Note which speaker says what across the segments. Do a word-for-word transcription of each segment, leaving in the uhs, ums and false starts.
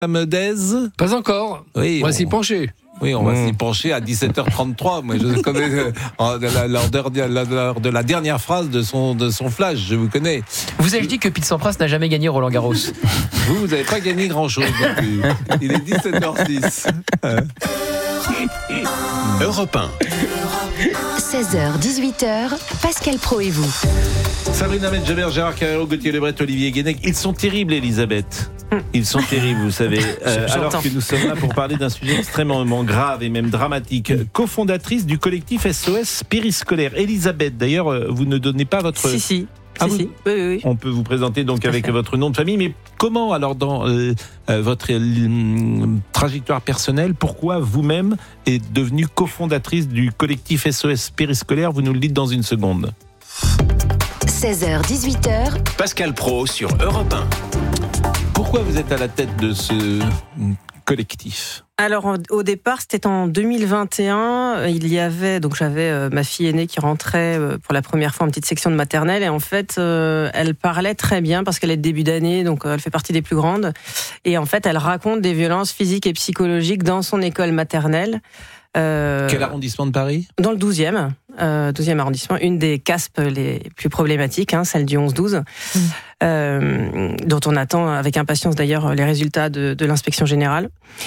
Speaker 1: Madame Dez ?
Speaker 2: Pas encore.
Speaker 1: Oui,
Speaker 2: on va
Speaker 1: on...
Speaker 2: s'y pencher.
Speaker 1: Oui, on va
Speaker 2: mmh.
Speaker 1: s'y pencher à dix-sept heures trente-trois. Moi, je connais euh, lors de, de la dernière phrase de son, de son flash, je vous connais.
Speaker 3: Vous avez dit que Pete Sampras n'a jamais gagné Roland Garros.
Speaker 1: Vous, vous n'avez pas gagné grand-chose non plus. Il est dix-sept heures six.
Speaker 4: Europe un.
Speaker 5: seize heures dix-huit heures, Pascal Praud et vous.
Speaker 1: Sabrina Medjeber, Gérard Carrero, Gauthier Lebret, Olivier Guénec. Ils sont terribles, Elisabeth. Ils sont terribles, vous savez. Euh, alors que nous sommes là pour parler d'un sujet extrêmement grave et même dramatique. Cofondatrice du collectif S O S périscolaire. Elisabeth, d'ailleurs, vous ne donnez pas votre...
Speaker 6: Si, si.
Speaker 1: Ah,
Speaker 6: si,
Speaker 1: vous...
Speaker 6: si. Oui, oui, oui.
Speaker 1: On peut vous présenter donc avec votre nom de famille. Mais comment, alors, dans euh, votre euh, trajectoire personnelle, pourquoi vous-même êtes devenue cofondatrice du collectif S O S périscolaire ? Vous nous le dites dans une seconde.
Speaker 5: seize heures dix-huit heures.
Speaker 4: Pascal Praud sur Europe un.
Speaker 1: Pourquoi vous êtes à la tête de ce collectif ?
Speaker 6: Alors au départ, c'était en deux mille vingt et un. Il y avait donc j'avais euh, ma fille aînée qui rentrait euh, pour la première fois en petite section de maternelle et en fait, euh, elle parlait très bien parce qu'elle est de début d'année, donc euh, elle fait partie des plus grandes. Et en fait, elle raconte des violences physiques et psychologiques dans son école maternelle.
Speaker 1: Euh, Quel arrondissement de Paris ?
Speaker 6: Dans le douzième, euh, douzième arrondissement, une des C A S P les plus problématiques, hein, celle du onze douze, mmh. euh, dont on attend avec impatience d'ailleurs les résultats de, de l'inspection générale.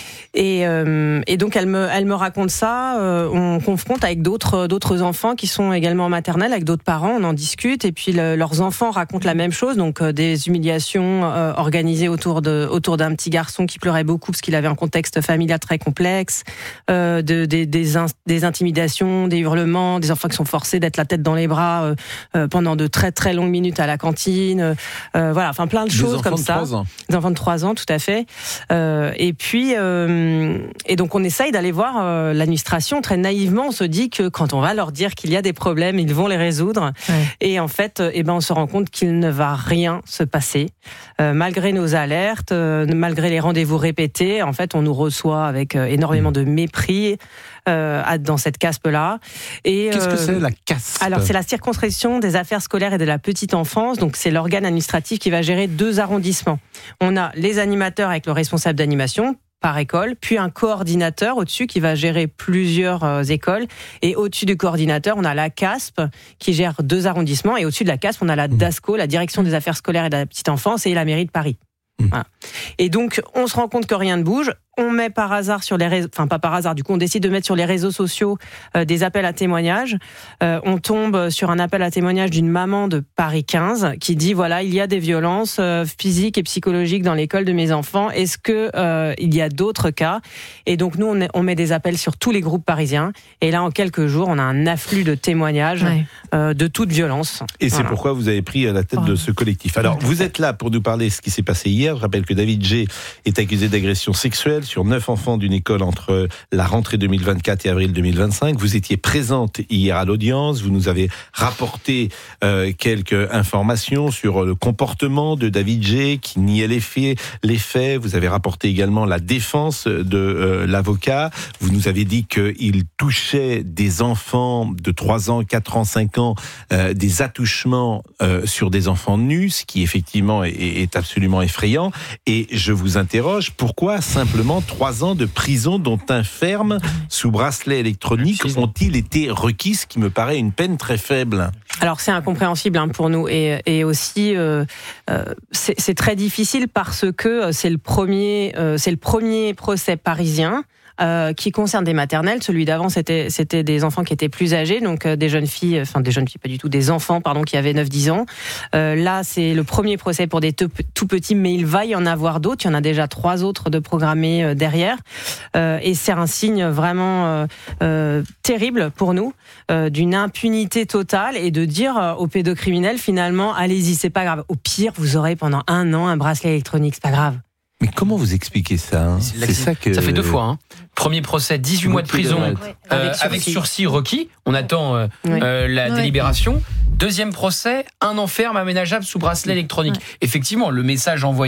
Speaker 6: Et, euh, et donc elle me, elle me raconte ça. Euh, on confronte avec d'autres, d'autres enfants qui sont également en maternelle, avec d'autres parents. On en discute et puis le, leurs enfants racontent la même chose. Donc euh, des humiliations euh, organisées autour de, autour d'un petit garçon qui pleurait beaucoup parce qu'il avait un contexte familial très complexe, euh, de, des, des, in, des intimidations, des hurlements, des enfants qui sont forcés d'être la tête dans les bras euh, euh, pendant de très très longues minutes à la cantine. Euh, voilà, enfin plein de
Speaker 1: des
Speaker 6: choses comme ça.
Speaker 1: trois ans.
Speaker 6: Des enfants de trois ans, tout à fait. Euh, et puis euh, Et donc on essaye d'aller voir euh, l'administration. Très naïvement, on se dit que quand on va leur dire qu'il y a des problèmes, ils vont les résoudre. Ouais. Et en fait, euh, eh ben, on se rend compte qu'il ne va rien se passer. Euh, malgré nos alertes, euh, malgré les rendez-vous répétés, en fait, on nous reçoit avec euh, énormément de mépris euh, dans cette C A S P-là. Et,
Speaker 1: Qu'est-ce
Speaker 6: euh,
Speaker 1: que c'est la C A S P ?
Speaker 6: Alors, c'est la circonscription des affaires scolaires et de la petite enfance. Donc, c'est l'organe administratif qui va gérer deux arrondissements. On a les animateurs avec le responsable d'animation par école, puis un coordinateur au-dessus qui va gérer plusieurs euh, écoles. Et au-dessus du coordinateur, on a la C A S P qui gère deux arrondissements. Et au-dessus de la C A S P, on a la DASCO, la Direction des affaires scolaires et de la petite enfance, et la mairie de Paris. Mmh. Voilà. Et donc, on se rend compte que rien ne bouge. On met par hasard sur les réseaux, enfin pas par hasard, du coup on décide de mettre sur les réseaux sociaux euh, des appels à témoignages. Euh, on tombe sur un appel à témoignage d'une maman de Paris quinze qui dit voilà, il y a des violences euh, physiques et psychologiques dans l'école de mes enfants. Est-ce que euh, il y a d'autres cas ? Et donc nous on, est, on met des appels sur tous les groupes parisiens. Et là en quelques jours on a un afflux de témoignages ouais. euh, de toute violence.
Speaker 1: Et voilà. C'est pourquoi vous avez pris la tête oh. de ce collectif. Alors vous êtes là pour nous parler de ce qui s'est passé hier. Je rappelle que David G est accusé d'agression sexuelle sur neuf enfants d'une école entre la rentrée deux mille vingt-quatre et avril deux mille vingt-cinq. Vous étiez présente hier à l'audience. Vous nous avez rapporté euh, quelques informations sur le comportement de David G qui niait les faits. Les faits. Vous avez rapporté également la défense de euh, l'avocat. Vous nous avez dit qu'il touchait des enfants de trois ans, quatre ans, cinq ans, euh, des attouchements euh, sur des enfants nus, ce qui effectivement est, est absolument effrayant. Et je vous interroge, pourquoi simplement trois ans de prison dont un ferme sous bracelet électronique ont-ils été requis, ce qui me paraît une peine très faible ?
Speaker 6: Alors c'est incompréhensible hein, pour nous et, et aussi euh, euh, c'est, c'est très difficile parce que c'est le premier, euh, c'est le premier procès parisien. Euh, qui concerne des maternelles. Celui d'avant, c'était, c'était des enfants qui étaient plus âgés, donc euh, des jeunes filles, enfin des jeunes filles, pas du tout, des enfants, pardon, qui avaient neuf dix ans. Euh, là, c'est le premier procès pour des tout, tout petits, mais il va y en avoir d'autres. Il y en a déjà trois autres de programmés euh, derrière. Euh, et c'est un signe vraiment euh, euh, terrible pour nous, euh, d'une impunité totale et de dire euh, aux pédocriminels, finalement, allez-y, c'est pas grave. Au pire, vous aurez pendant un an un bracelet électronique, c'est pas grave.
Speaker 1: Mais comment vous expliquez ça hein
Speaker 3: C'est ça que... Ça fait deux fois. Hein. Premier procès, dix-huit mois de prison ouais. euh, avec, sursis. avec sursis requis. On attend euh, oui. euh, la oui. délibération. Deuxième procès, un an ferme aménageable sous bracelet électronique. Ouais. Effectivement, le message envoyé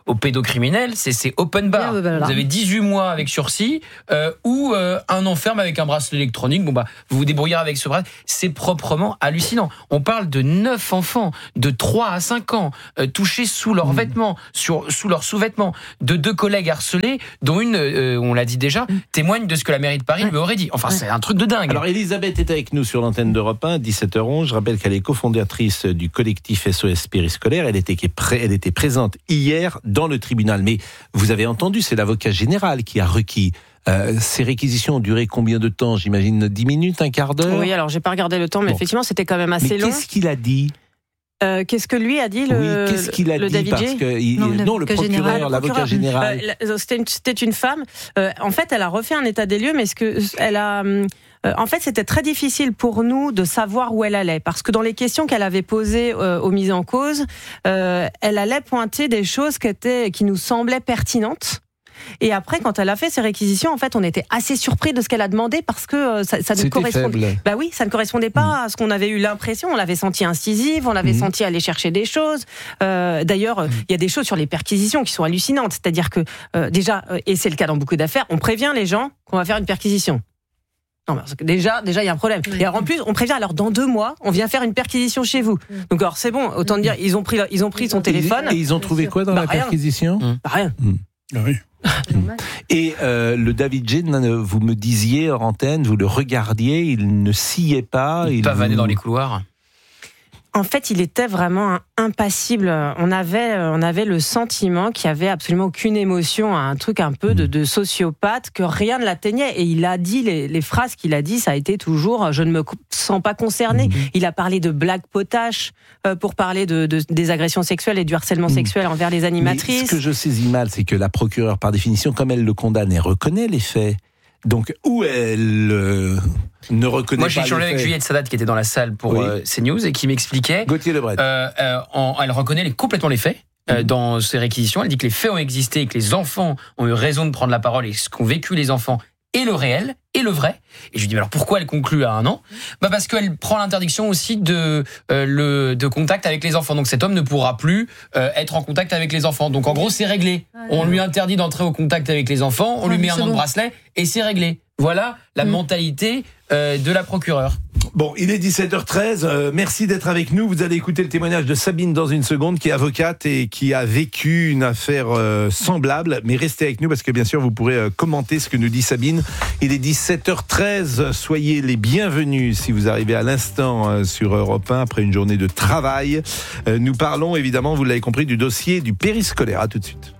Speaker 3: aux pédocriminels, c'est, c'est open bar.
Speaker 2: Yeah, bah, bah,
Speaker 3: vous avez dix-huit mois avec sursis euh, ou euh, un enferme avec un bracelet électronique. Bon bah, vous vous débrouillez avec ce bracelet. C'est proprement hallucinant. On parle de neuf enfants de trois à cinq ans euh, touchés sous leurs mmh. vêtements, sur, sous leurs sous-vêtements, de deux collègues harcelés, dont une, euh, on l'a dit déjà, mmh. témoigne de ce que la mairie de Paris ouais. lui aurait dit. Enfin, ouais. c'est un truc de dingue.
Speaker 1: Alors, Elisabeth est avec nous sur l'antenne d'Europe un, dix-sept heures onze. Je rappelle qu'elle est cofondatrice du collectif S O S Périscolaire. Elle était, elle était présente hier dans le tribunal. Mais vous avez entendu, c'est l'avocat général qui a requis. Euh, ces réquisitions ont duré combien de temps ? J'imagine dix minutes, un quart d'heure ?
Speaker 6: Oui, alors j'ai pas regardé le temps, mais bon. effectivement, c'était quand même assez
Speaker 1: mais
Speaker 6: long.
Speaker 1: Qu'est-ce qu'il a dit ?
Speaker 6: Euh, qu'est-ce que lui a dit le
Speaker 1: Oui, qu'est-ce qu'il a
Speaker 6: le
Speaker 1: dit
Speaker 6: David
Speaker 1: parce
Speaker 6: J
Speaker 1: que il, non, non, le procureur,
Speaker 6: général,
Speaker 1: l'avocat général.
Speaker 6: Euh, c'était, une, c'était une femme. Euh, en fait, elle a refait un état des lieux, mais ce que elle a. Euh, en fait, c'était très difficile pour nous de savoir où elle allait, parce que dans les questions qu'elle avait posées euh, aux mises en cause, euh, elle allait pointer des choses qui étaient, qui nous semblaient pertinentes. Et après, quand elle a fait ses réquisitions, en fait, on était assez surpris de ce qu'elle a demandé parce que ça, ça ne correspondait. Bah oui, ça ne correspondait pas mmh. à ce qu'on avait eu l'impression. On l'avait senti incisive, on l'avait mmh. senti aller chercher des choses. Euh, d'ailleurs, il mmh. y a des choses sur les perquisitions qui sont hallucinantes. C'est-à-dire que euh, déjà, et c'est le cas dans beaucoup d'affaires, on prévient les gens qu'on va faire une perquisition. Non, parce que déjà, déjà, il y a un problème. Oui. Et alors, en plus, on prévient, alors, dans deux mois, on vient faire une perquisition chez vous. Donc, alors, c'est bon, autant dire, ils ont pris, ils ont pris son téléphone.
Speaker 1: Et ils ont trouvé quoi dans bah, la rien. perquisition ?
Speaker 6: Bah, rien.
Speaker 1: Mmh. Ah oui. Et euh, le David J, vous me disiez hors antenne, vous le regardiez, il ne sciait pas.
Speaker 3: Il, il pavanait vous... dans les couloirs.
Speaker 6: En fait, il était vraiment impassible. On avait, on avait le sentiment qu'il n'y avait absolument aucune émotion, un truc un peu de, de sociopathe, que rien ne l'atteignait. Et il a dit, les, les phrases qu'il a dit, ça a été toujours « je ne me sens pas concerné ». Il a parlé de blagues potaches euh, pour parler de, de, des agressions sexuelles et du harcèlement mmh. sexuel envers les animatrices.
Speaker 1: Mais ce que je saisis mal, c'est que la procureure, par définition, comme elle le condamne, elle reconnaît les faits. Donc, où elle euh, ne reconnaît
Speaker 3: Moi,
Speaker 1: pas.
Speaker 3: Moi, j'ai changé avec Juliette Sadat qui était dans la salle pour oui. euh, CNews et qui m'expliquait.
Speaker 1: Gauthier Lebret.
Speaker 3: Euh, euh, en, elle reconnaît les, complètement les faits euh, mmh. dans ses réquisitions. Elle dit que les faits ont existé et que les enfants ont eu raison de prendre la parole et ce qu'ont vécu les enfants est le réel et le vrai. Et je lui dis, mais alors pourquoi elle conclut à un an ? Bah parce qu'elle prend l'interdiction aussi de, euh, le, de contact avec les enfants. Donc cet homme ne pourra plus euh, être en contact avec les enfants. Donc en gros, c'est réglé. On lui interdit d'entrer au contact avec les enfants, on lui met un an de bracelet et c'est réglé. Voilà la mmh. mentalité euh, de la procureure.
Speaker 1: Bon, il est dix-sept heures treize, euh, merci d'être avec nous. Vous allez écouter le témoignage de Sabine dans une seconde, qui est avocate et qui a vécu une affaire euh, semblable. Mais restez avec nous parce que bien sûr, vous pourrez euh, commenter ce que nous dit Sabine. Il est dix-sept heures treize, soyez les bienvenus si vous arrivez à l'instant euh, sur Europe un après une journée de travail. Euh, nous parlons évidemment, vous l'avez compris, du dossier du périscolaire. À tout de suite.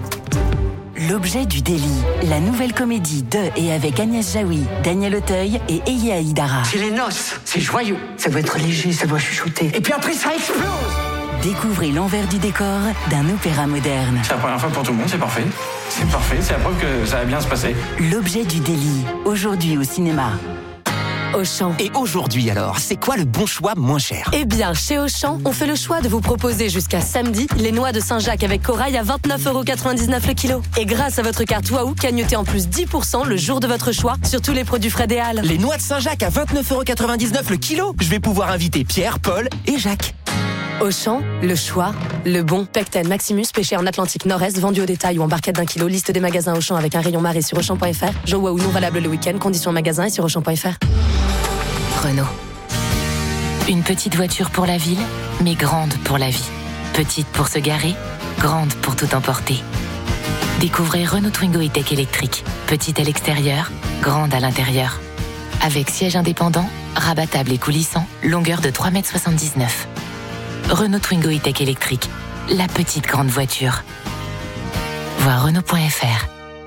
Speaker 5: L'objet du délit, la nouvelle comédie de et avec Agnès Jaoui, Daniel Auteuil et Eya Aïdara.
Speaker 7: C'est les noces, c'est joyeux, ça doit être léger, ça doit chuchoter. Et puis après ça explose.
Speaker 5: Découvrez l'envers du décor d'un opéra moderne.
Speaker 8: C'est la première fois pour tout le monde, c'est parfait. C'est parfait, c'est la preuve que ça va bien se passer.
Speaker 5: L'objet du délit, aujourd'hui au cinéma.
Speaker 9: Auchan. Et aujourd'hui alors, c'est quoi le bon choix moins cher ?
Speaker 10: Eh bien, chez Auchan, on fait le choix de vous proposer jusqu'à samedi les noix de Saint-Jacques avec corail à vingt-neuf euros quatre-vingt-dix-neuf le kilo. Et grâce à votre carte Waouh, cagnotez en plus dix pour cent le jour de votre choix sur tous les produits frais des Halles.
Speaker 9: Les noix de Saint-Jacques à vingt-neuf euros quatre-vingt-dix-neuf le kilo ? Je vais pouvoir inviter Pierre, Paul et Jacques.
Speaker 10: Auchan, le choix, le bon. Pecten Maximus, pêché en Atlantique Nord-Est, vendu au détail ou en barquette d'un kilo. Liste des magasins Auchan avec un rayon marée sur Auchan point F R. Jeux Waouh non valable le week-end. Conditions en magasin et sur Auchan point F R.
Speaker 11: Renault. Une petite voiture pour la ville, mais grande pour la vie. Petite pour se garer, grande pour tout emporter. Découvrez Renault Twingo E-Tech électrique. Petite à l'extérieur, grande à l'intérieur. Avec siège indépendant, rabattable et coulissant, longueur de trois mètres soixante-dix-neuf. Renault Twingo E-Tech électrique, la petite grande voiture. Voir Renault point F R.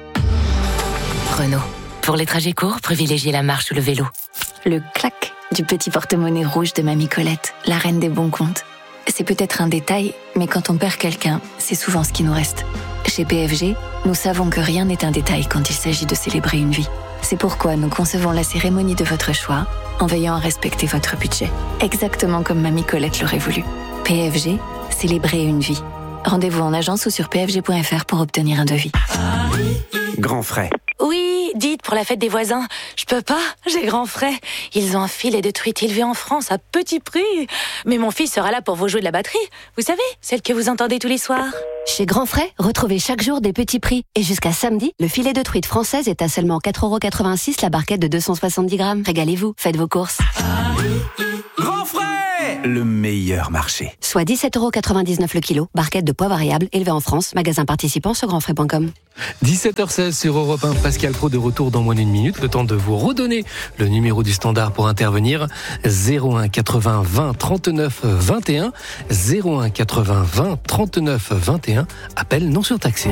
Speaker 11: Renault. Pour les trajets courts, privilégiez la marche ou le vélo.
Speaker 12: Le clac du petit porte-monnaie rouge de Mamie Colette, la reine des bons comptes. C'est peut-être un détail, mais quand on perd quelqu'un, c'est souvent ce qui nous reste. Chez P F G, nous savons que rien n'est un détail quand il s'agit de célébrer une vie. C'est pourquoi nous concevons la cérémonie de votre choix en veillant à respecter votre budget. Exactement comme Mamie Colette l'aurait voulu. P F G, célébrer une vie. Rendez-vous en agence ou sur p f g point f r pour obtenir un devis.
Speaker 9: Grand frais.
Speaker 12: Oui, dites pour la fête des voisins. Je peux pas, j'ai grand frais. Ils ont un filet de truite élevé en France à petit prix. Mais mon fils sera là pour vous jouer de la batterie. Vous savez, celle que vous entendez tous les soirs.
Speaker 2: Chez Grand Frais, retrouvez chaque jour des petits prix. Et jusqu'à samedi, le filet de truite française est à seulement quatre euros quatre-vingt-six la barquette de deux cent soixante-dix grammes. Régalez-vous, faites vos courses.
Speaker 9: Grand Frais, le meilleur marché.
Speaker 2: Soit dix-sept euros quatre-vingt-dix-neuf le kilo, barquette de poids variable élevée en France, magasin participant sur grand frais point com.
Speaker 13: dix-sept heures seize sur Europe un, Pascal Praud de retour dans moins d'une minute. Le temps de vous redonner le numéro du standard pour intervenir. zéro un quatre-vingts vingt trente-neuf vingt et un. zéro un quatre-vingts vingt trente-neuf vingt et un. Appel non surtaxé.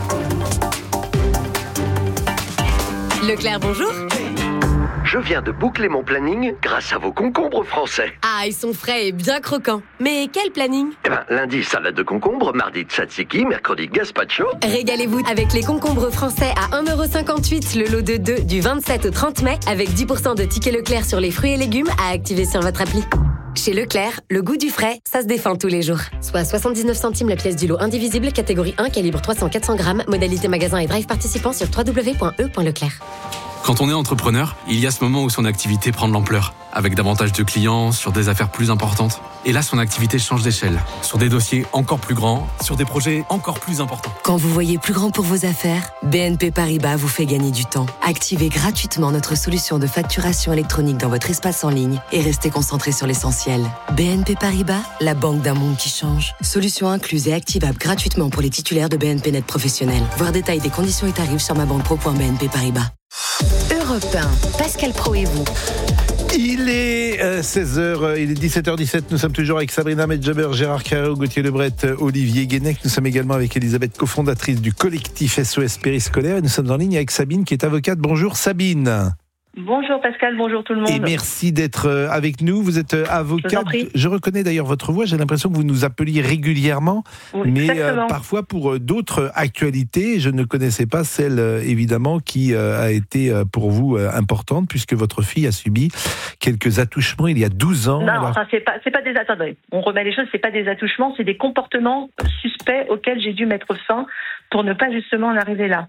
Speaker 10: Leclerc, bonjour.
Speaker 14: Je viens de boucler mon planning grâce à vos concombres français.
Speaker 10: Ah, ils sont frais et bien croquants. Mais quel planning ?
Speaker 14: Eh ben, lundi, salade de concombre, mardi, tzatziki, mercredi, gazpacho.
Speaker 10: Régalez-vous avec les concombres français à un euro cinquante-huit, le lot de deux du vingt-sept au trente mai, avec dix pour cent de tickets Leclerc sur les fruits et légumes à activer sur votre appli. Chez Leclerc, le goût du frais, ça se défend tous les jours. Soit soixante-dix-neuf centimes la pièce du lot indivisible, catégorie un, calibre trois cents à quatre cents grammes, modalité magasin et drive participant sur w w w point e point leclerc.
Speaker 15: Quand on est entrepreneur, il y a ce moment où son activité prend de l'ampleur, avec davantage de clients, sur des affaires plus importantes. Et là, son activité change d'échelle, sur des dossiers encore plus grands, sur des projets encore plus importants.
Speaker 16: Quand vous voyez plus grand pour vos affaires, B N P Paribas vous fait gagner du temps. Activez gratuitement notre solution de facturation électronique dans votre espace en ligne et restez concentré sur l'essentiel. B N P Paribas, la banque d'un monde qui change. Solution incluse et activable gratuitement pour les titulaires de B N P Net professionnels. Voir détail des conditions et tarifs sur ma banque pro point b n p paribas.
Speaker 5: Europe un, Pascal Praud et vous.
Speaker 1: Il est euh, seize heures, il est dix-sept heures dix-sept, nous sommes toujours avec Sabrina Medjaber, Gérard Carreau, Gauthier Lebret, Olivier Guénec. Nous sommes également avec Elisabeth, cofondatrice du collectif S O S Périscolaire. Et nous sommes en ligne avec Sabine qui est avocate. Bonjour Sabine.
Speaker 17: Bonjour Pascal, bonjour tout le monde.
Speaker 1: Et merci d'être avec nous. Vous êtes avocate. Je, Je reconnais d'ailleurs votre voix. J'ai l'impression que vous nous appeliez régulièrement, oui, mais euh, parfois pour d'autres actualités. Je ne connaissais pas celle euh, évidemment qui euh, a été euh, pour vous euh, importante puisque votre fille a subi quelques attouchements il y a douze ans.
Speaker 17: Non,
Speaker 1: alors...
Speaker 17: enfin c'est pas c'est pas des attendez. On remet les choses. C'est pas des attouchements, c'est des comportements suspects auxquels j'ai dû mettre fin pour ne pas justement en arriver là.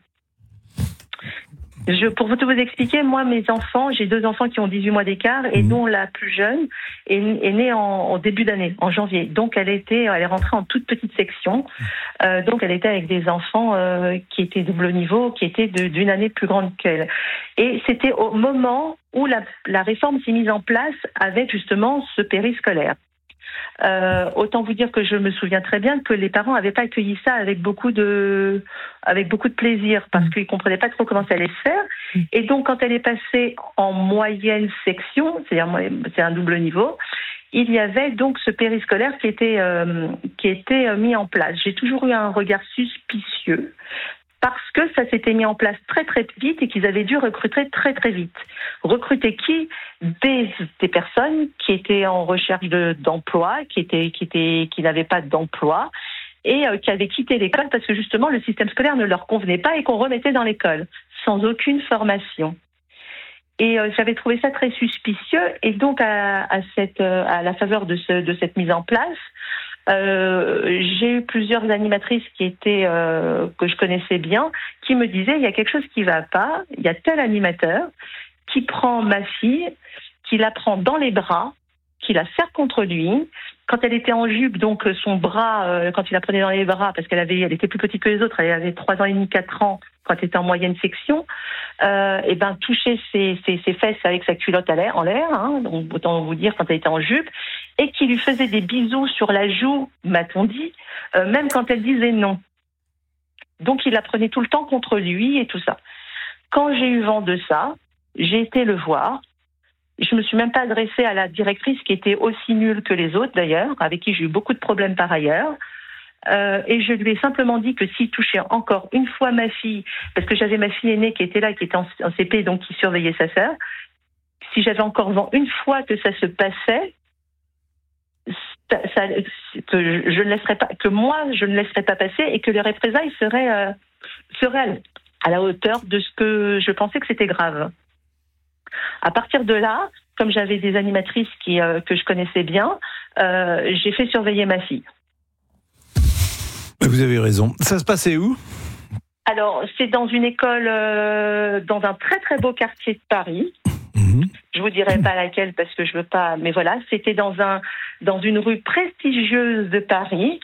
Speaker 17: Je, pour tout vous expliquer, moi, mes enfants, j'ai deux enfants qui ont dix-huit mois d'écart et dont la plus jeune est, est née en, en début d'année, en janvier. Donc, elle était, elle est rentrée en toute petite section. Euh, donc, elle était avec des enfants euh, qui étaient double niveau, qui étaient de, d'une année plus grande qu'elle. Et c'était au moment où la, la réforme s'est mise en place avec justement ce périscolaire. Euh, autant vous dire que je me souviens très bien que les parents n'avaient pas accueilli ça avec beaucoup de, avec beaucoup de plaisir parce qu'ils comprenaient pas trop comment ça allait se faire. Et donc, quand elle est passée en moyenne section, c'est-à-dire c'est un double niveau, il y avait donc ce périscolaire qui était, euh, qui était mis en place. J'ai toujours eu un regard suspicieux parce que ça s'était mis en place très très vite et qu'ils avaient dû recruter très très vite. Recruter qui ? Des, des personnes qui étaient en recherche de, d'emploi, qui étaient, qui étaient, qui n'avaient pas d'emploi et euh, qui avaient quitté l'école parce que justement le système scolaire ne leur convenait pas et qu'on remettait dans l'école sans aucune formation. Et euh, j'avais trouvé ça très suspicieux et donc à, à cette, euh, à la faveur de, ce, de cette mise en place. Euh, j'ai eu plusieurs animatrices qui étaient euh, que je connaissais bien, qui me disaient il y a quelque chose qui va pas, il y a tel animateur qui prend ma fille, qui la prend dans les bras, qui la serre contre lui. Quand elle était en jupe, donc son bras, euh, quand il la prenait dans les bras, parce qu'elle avait, elle était plus petite que les autres, elle avait trois ans et demi, quatre ans, quand elle était en moyenne section, euh, et ben touchait ses, ses, ses fesses avec sa culotte à l'air, en l'air, hein, donc autant vous dire quand elle était en jupe, et qui lui faisait des bisous sur la joue, m'a-t-on dit, euh, même quand elle disait non. Donc il la prenait tout le temps contre lui et tout ça. Quand j'ai eu vent de ça, j'ai été le voir. Je me suis même pas adressée à la directrice qui était aussi nulle que les autres d'ailleurs, avec qui j'ai eu beaucoup de problèmes par ailleurs. Euh, et je lui ai simplement dit que s'il touchait encore une fois ma fille, parce que j'avais ma fille aînée qui était là, qui était en, en C P, donc qui surveillait sa sœur, si j'avais encore vent une fois que ça se passait, ça, ça, que je ne laisserais pas, que moi je ne laisserais pas passer et que les représailles seraient, euh, seraient à la hauteur de ce que je pensais que c'était grave. À partir de là, comme j'avais des animatrices qui, euh, que je connaissais bien, euh, j'ai fait surveiller ma fille.
Speaker 1: Vous avez raison. Ça se passait où ?
Speaker 17: Alors, c'est dans une école, euh, dans un très très beau quartier de Paris. Mmh. Je vous dirai pas laquelle parce que je veux pas, mais voilà, c'était dans un dans une rue prestigieuse de Paris,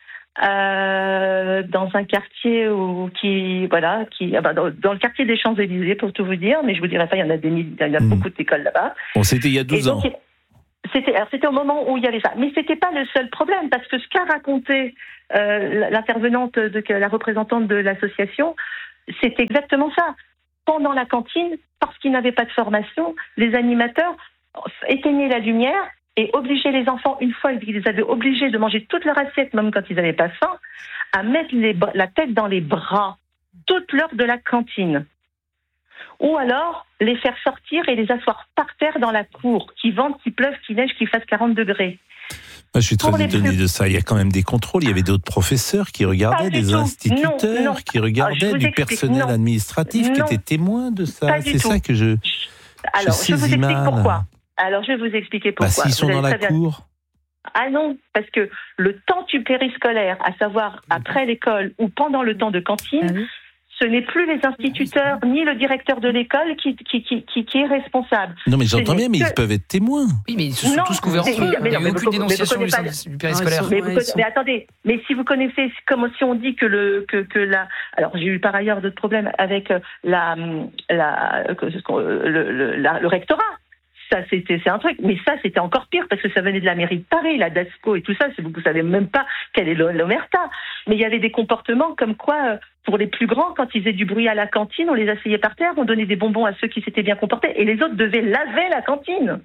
Speaker 17: euh, dans un quartier où qui voilà qui ah bah, dans, dans le quartier des Champs-Élysées pour tout vous dire, mais je vous dirai pas, il y en a des il y a mmh. beaucoup d'écoles là-bas.
Speaker 1: Bon, c'était il y a douze
Speaker 17: donc,
Speaker 1: ans.
Speaker 17: C'était alors c'était au moment où il y avait ça, mais c'était pas le seul problème parce que ce qu'a raconté euh, l'intervenante de la représentante de l'association, c'était exactement ça. Pendant la cantine, parce qu'ils n'avaient pas de formation, les animateurs éteignaient la lumière et obligeaient les enfants, une fois qu'ils les avaient obligés de manger toute leur assiette, même quand ils n'avaient pas faim, à mettre les, la tête dans les bras toute l'heure de la cantine. Ou alors les faire sortir et les asseoir par terre dans la cour, qu'il vente, qu'il pleuve, qu'il neige, qu'il fasse quarante degrés.
Speaker 1: Moi, je suis très étonné plus... de ça. Il y a quand même des contrôles. Il y avait d'autres professeurs qui regardaient, des tout. instituteurs non, non. qui regardaient, du personnel non. administratif non. qui était témoin de ça. C'est ça que je.
Speaker 17: Alors,
Speaker 1: je,
Speaker 17: je vous explique
Speaker 1: mal.
Speaker 17: pourquoi. Alors, je vais vous expliquer pourquoi.
Speaker 1: Bah, s'ils sont dans la cour.
Speaker 17: Ah non, parce que le temps du périscolaire, à savoir après l'école ou pendant le temps de cantine, ah oui. ce n'est plus les instituteurs ni le directeur de l'école qui, qui, qui, qui, qui est responsable.
Speaker 1: Non, mais j'entends bien, mais que... ils peuvent être témoins.
Speaker 3: Oui, mais ils se sont non, tous couverts entre eux. Il n'y a eu aucune dénonciation du, du périscolaire.
Speaker 17: Mais, mais, mais attendez, mais si vous connaissez, comme si on dit que le que, que la. Alors, j'ai eu par ailleurs d'autres problèmes avec la, la, le, le, la, le rectorat. Ça, c'était, c'est un truc. Mais ça, c'était encore pire parce que ça venait de la mairie de Paris, la DASCO et tout ça. Vous ne savez même pas quelle est l'omerta. Mais il y avait des comportements comme quoi, pour les plus grands, quand ils faisaient du bruit à la cantine, on les asseyait par terre, on donnait des bonbons à ceux qui s'étaient bien comportés et les autres devaient laver la cantine.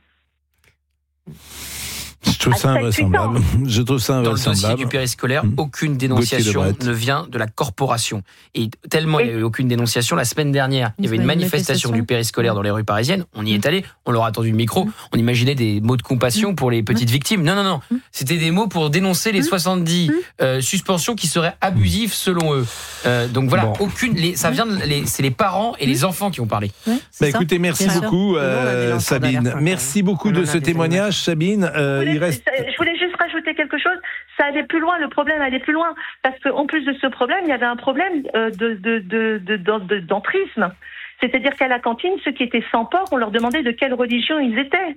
Speaker 1: Je trouve ça invraisemblable. Je trouve ça invraisemblable.
Speaker 3: Dans le dossier du périscolaire, mmh. aucune dénonciation ne vient de la corporation. Et tellement il n'y a eu aucune dénonciation, la semaine dernière, il y avait une manifestation du périscolaire dans les rues parisiennes. On y est allé, on leur a tendu le micro. On imaginait des mots de compassion pour les petites victimes. Non, non, non. C'était des mots pour dénoncer les soixante-dix euh, suspensions qui seraient abusives selon eux. Euh, donc voilà, bon. aucune. Les, ça vient de, les, c'est les parents et les enfants qui ont parlé.
Speaker 1: Ouais, bah, écoutez, merci Bien beaucoup, euh, Sabine. Merci beaucoup de ce témoignage, Sabine. Euh, il reste...
Speaker 17: Je voulais juste rajouter quelque chose. Ça allait plus loin, le problème allait plus loin. Parce qu'en plus de ce problème, il y avait un problème de, de, de, de, de, de, d'entrisme. C'est-à-dire qu'à la cantine, ceux qui étaient sans port, on leur demandait de quelle religion ils étaient.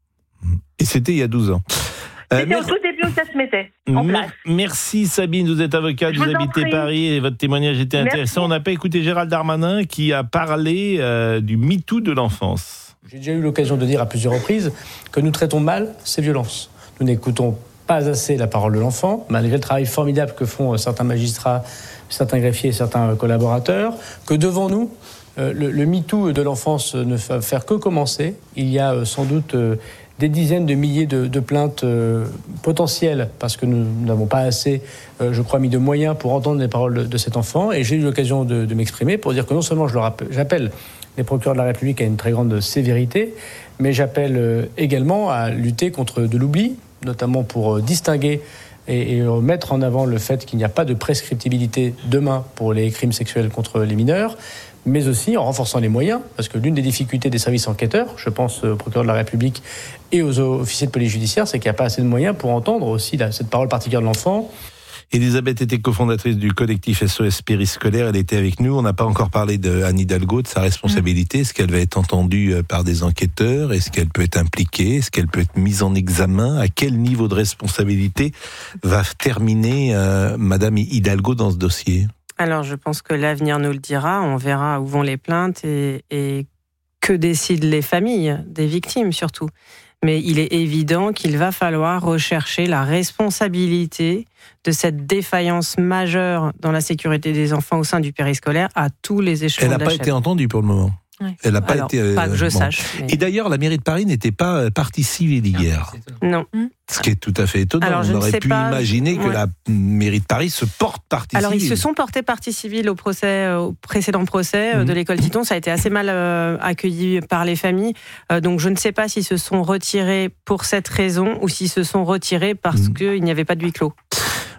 Speaker 1: Et c'était il y a douze ans.
Speaker 17: C'était euh, au tout début où ça se mettait en place.
Speaker 1: Merci Sabine, vous êtes avocate, vous, vous habitez Paris et votre témoignage était intéressant. Merci. On n'a pas écouté Gérald Darmanin qui a parlé euh, du MeToo de l'enfance.
Speaker 18: J'ai déjà eu l'occasion de dire à plusieurs reprises que nous traitons mal ces violences. Nous n'écoutons pas assez la parole de l'enfant, malgré le travail formidable que font certains magistrats, certains greffiers et certains collaborateurs, que devant nous, euh, le, le MeToo de l'enfance ne va faire que commencer. Il y a euh, sans doute euh, des dizaines de milliers de, de plaintes euh, potentielles, parce que nous n'avons pas assez, euh, je crois, mis de moyens pour entendre les paroles de, de cet enfant. Et j'ai eu l'occasion de, de m'exprimer pour dire que non seulement je le rappelle, j'appelle les procureurs de la République à une très grande sévérité, mais j'appelle euh, également à lutter contre de l'oubli, notamment pour euh, distinguer et, et mettre en avant le fait qu'il n'y a pas de prescriptibilité demain pour les crimes sexuels contre les mineurs, mais aussi en renforçant les moyens, parce que l'une des difficultés des services enquêteurs, je pense aux procureurs de la République et aux officiers de police judiciaire, c'est qu'il n'y a pas assez de moyens pour entendre aussi la, cette parole particulière de l'enfant.
Speaker 1: Elisabeth était cofondatrice du collectif S O S Périscolaire, elle était avec nous. On n'a pas encore parlé de Anne Hidalgo, de sa responsabilité. Est-ce qu'elle va être entendue par des enquêteurs? Est-ce qu'elle peut être impliquée? Est-ce qu'elle peut être mise en examen? À quel niveau de responsabilité va terminer euh, Madame Hidalgo dans ce dossier?
Speaker 6: Alors, je pense que l'avenir nous le dira. On verra où vont les plaintes et, et que décident les familles des victimes, surtout. Mais il est évident qu'il va falloir rechercher la responsabilité de cette défaillance majeure dans la sécurité des enfants au sein du périscolaire à tous les échelons.
Speaker 1: Elle n'a pas été entendue pour le moment.
Speaker 6: Oui.
Speaker 1: Elle n'a pas
Speaker 6: Alors,
Speaker 1: été. Euh,
Speaker 6: pas que je
Speaker 1: bon.
Speaker 6: sache. Mais...
Speaker 1: Et d'ailleurs, la mairie de Paris n'était pas partie civile hier.
Speaker 6: Non.
Speaker 1: Ce qui est tout à fait étonnant.
Speaker 6: Alors,
Speaker 1: on aurait pu
Speaker 6: pas...
Speaker 1: imaginer que ouais. la mairie de Paris se porte partie
Speaker 6: Alors,
Speaker 1: civile.
Speaker 6: Alors, ils se sont portés partie civile au procès, au précédent procès mmh. de l'école Titon. Ça a été assez mal euh, accueilli par les familles. Euh, donc, je ne sais pas s'ils se sont retirés pour cette raison ou s'ils se sont retirés parce mmh. qu'il n'y avait pas de huis clos.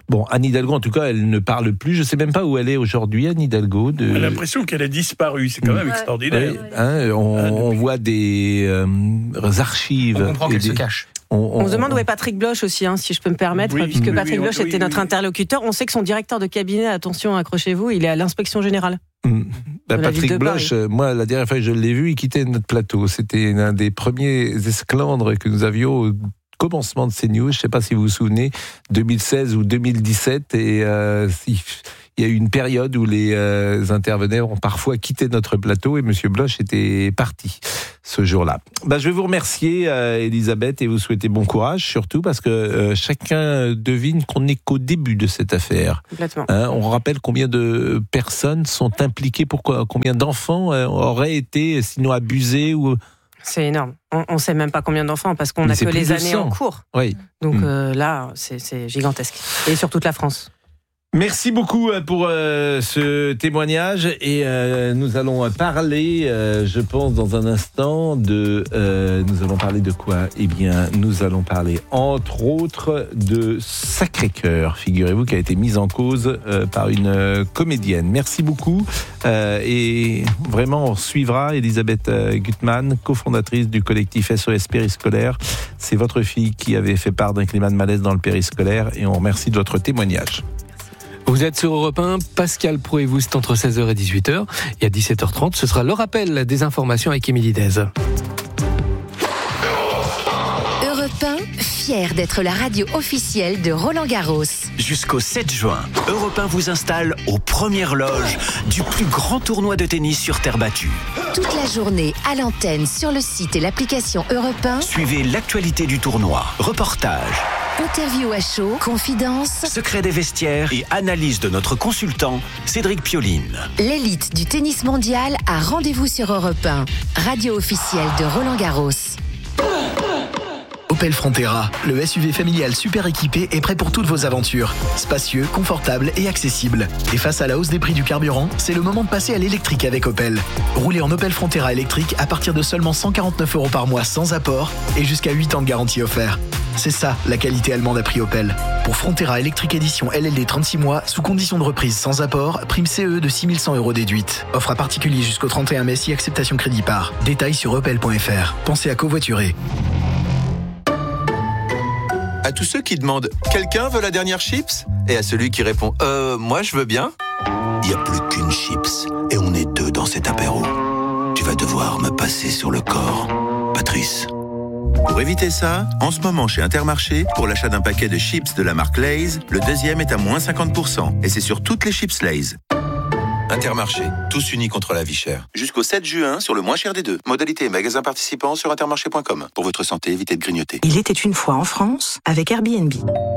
Speaker 1: Bon, Anne Hidalgo, en tout cas, elle ne parle plus. Je ne sais même pas où elle est aujourd'hui, Anne Hidalgo. De...
Speaker 19: On a l'impression qu'elle a disparu. C'est quand même
Speaker 1: ouais.
Speaker 19: extraordinaire.
Speaker 1: Oui, hein, on, on voit des euh, archives.
Speaker 3: On comprend qu'elle
Speaker 1: des...
Speaker 3: se cache.
Speaker 6: On, on, on se demande où est Patrick Bloch aussi, hein, si je peux me permettre, oui, puisque oui, Patrick oui, Bloch oui, était oui, notre oui. interlocuteur. On sait que son directeur de cabinet, attention, accrochez-vous, il est à l'inspection générale.
Speaker 1: Mmh. Bah, Patrick Bloch, euh, moi, la dernière fois que je l'ai vu, il quittait notre plateau. C'était un des premiers esclandres que nous avions au commencement de CNews. Je ne sais pas si vous vous souvenez, deux mille seize ou deux mille dix-sept, et euh, il y a eu une période où les euh, intervenants ont parfois quitté notre plateau et M. Bloch était parti ce jour-là. Bah, je vais vous remercier, euh, Elisabeth, et vous souhaiter bon courage, surtout parce que euh, chacun devine qu'on n'est qu'au début de cette affaire.
Speaker 6: Complètement.
Speaker 1: Hein, on rappelle combien de personnes sont impliquées, pourquoi, combien d'enfants euh, auraient été sinon abusés ou...
Speaker 6: C'est énorme. On ne sait même pas combien d'enfants parce qu'on n'a que les années en cours.
Speaker 1: Oui.
Speaker 6: Donc
Speaker 1: mmh.
Speaker 6: euh, là, c'est, c'est gigantesque. Et sur toute la France.
Speaker 1: Merci beaucoup pour euh, ce témoignage et euh, nous allons parler, euh, je pense, dans un instant de... Euh, nous allons parler de quoi ? Eh bien, nous allons parler, entre autres, de Sacré-Cœur, figurez-vous, qui a été mise en cause euh, par une euh, comédienne. Merci beaucoup euh, et vraiment, on suivra Elisabeth euh, Gutmann, cofondatrice du collectif S O S Périscolaire. C'est votre fille qui avait fait part d'un climat de malaise dans le périscolaire et on remercie de votre témoignage.
Speaker 13: Vous êtes sur Europe un, Pascal Pro et vous, c'est entre seize heures et dix-huit heures. Et à dix-sept heures trente, ce sera le rappel des informations avec Émilie Dez.
Speaker 20: Europe un, fier d'être la radio officielle de Roland-Garros.
Speaker 4: Jusqu'au sept juin, Europe un vous installe aux premières loges du plus grand tournoi de tennis sur terre battue.
Speaker 20: Toute la journée à l'antenne, sur le site et l'application Europe un.
Speaker 4: Suivez l'actualité du tournoi, reportages,
Speaker 20: interview à chaud, confidences,
Speaker 4: secrets des vestiaires et analyse de notre consultant Cédric Pioline.
Speaker 20: L'élite du tennis mondial a rendez-vous sur Europe un, radio officielle de Roland-Garros.
Speaker 21: Opel Frontera, le S U V familial super équipé est prêt pour toutes vos aventures. Spacieux, confortable et accessible. Et face à la hausse des prix du carburant, c'est le moment de passer à l'électrique avec Opel. Roulez en Opel Frontera électrique à partir de seulement cent quarante-neuf euros par mois sans apport et jusqu'à huit ans de garantie offert. C'est ça, la qualité allemande à prix Opel. Pour Frontera électrique édition L L D trente-six mois, sous condition de reprise sans apport, prime C E de six mille cent euros déduite. Offre à particulier jusqu'au trente et un mai si acceptation crédit par. Détails sur opel point f r. Pensez à covoiturer.
Speaker 22: À tous ceux qui demandent « Quelqu'un veut la dernière chips ?» et à celui qui répond « Euh, moi je veux bien ?»
Speaker 23: Il n'y a plus qu'une chips et on est deux dans cet apéro. Tu vas devoir me passer sur le corps, Patrice.
Speaker 22: Pour éviter ça, en ce moment chez Intermarché, pour l'achat d'un paquet de chips de la marque Lay's, le deuxième est à moins cinquante pour cent et c'est sur toutes les chips Lay's. Intermarché, tous unis contre la vie chère. Jusqu'au sept juin sur le moins cher des deux. Modalité et magasin participants sur intermarché point com. Pour votre santé, évitez de grignoter.
Speaker 24: Il était une fois en France avec Airbnb.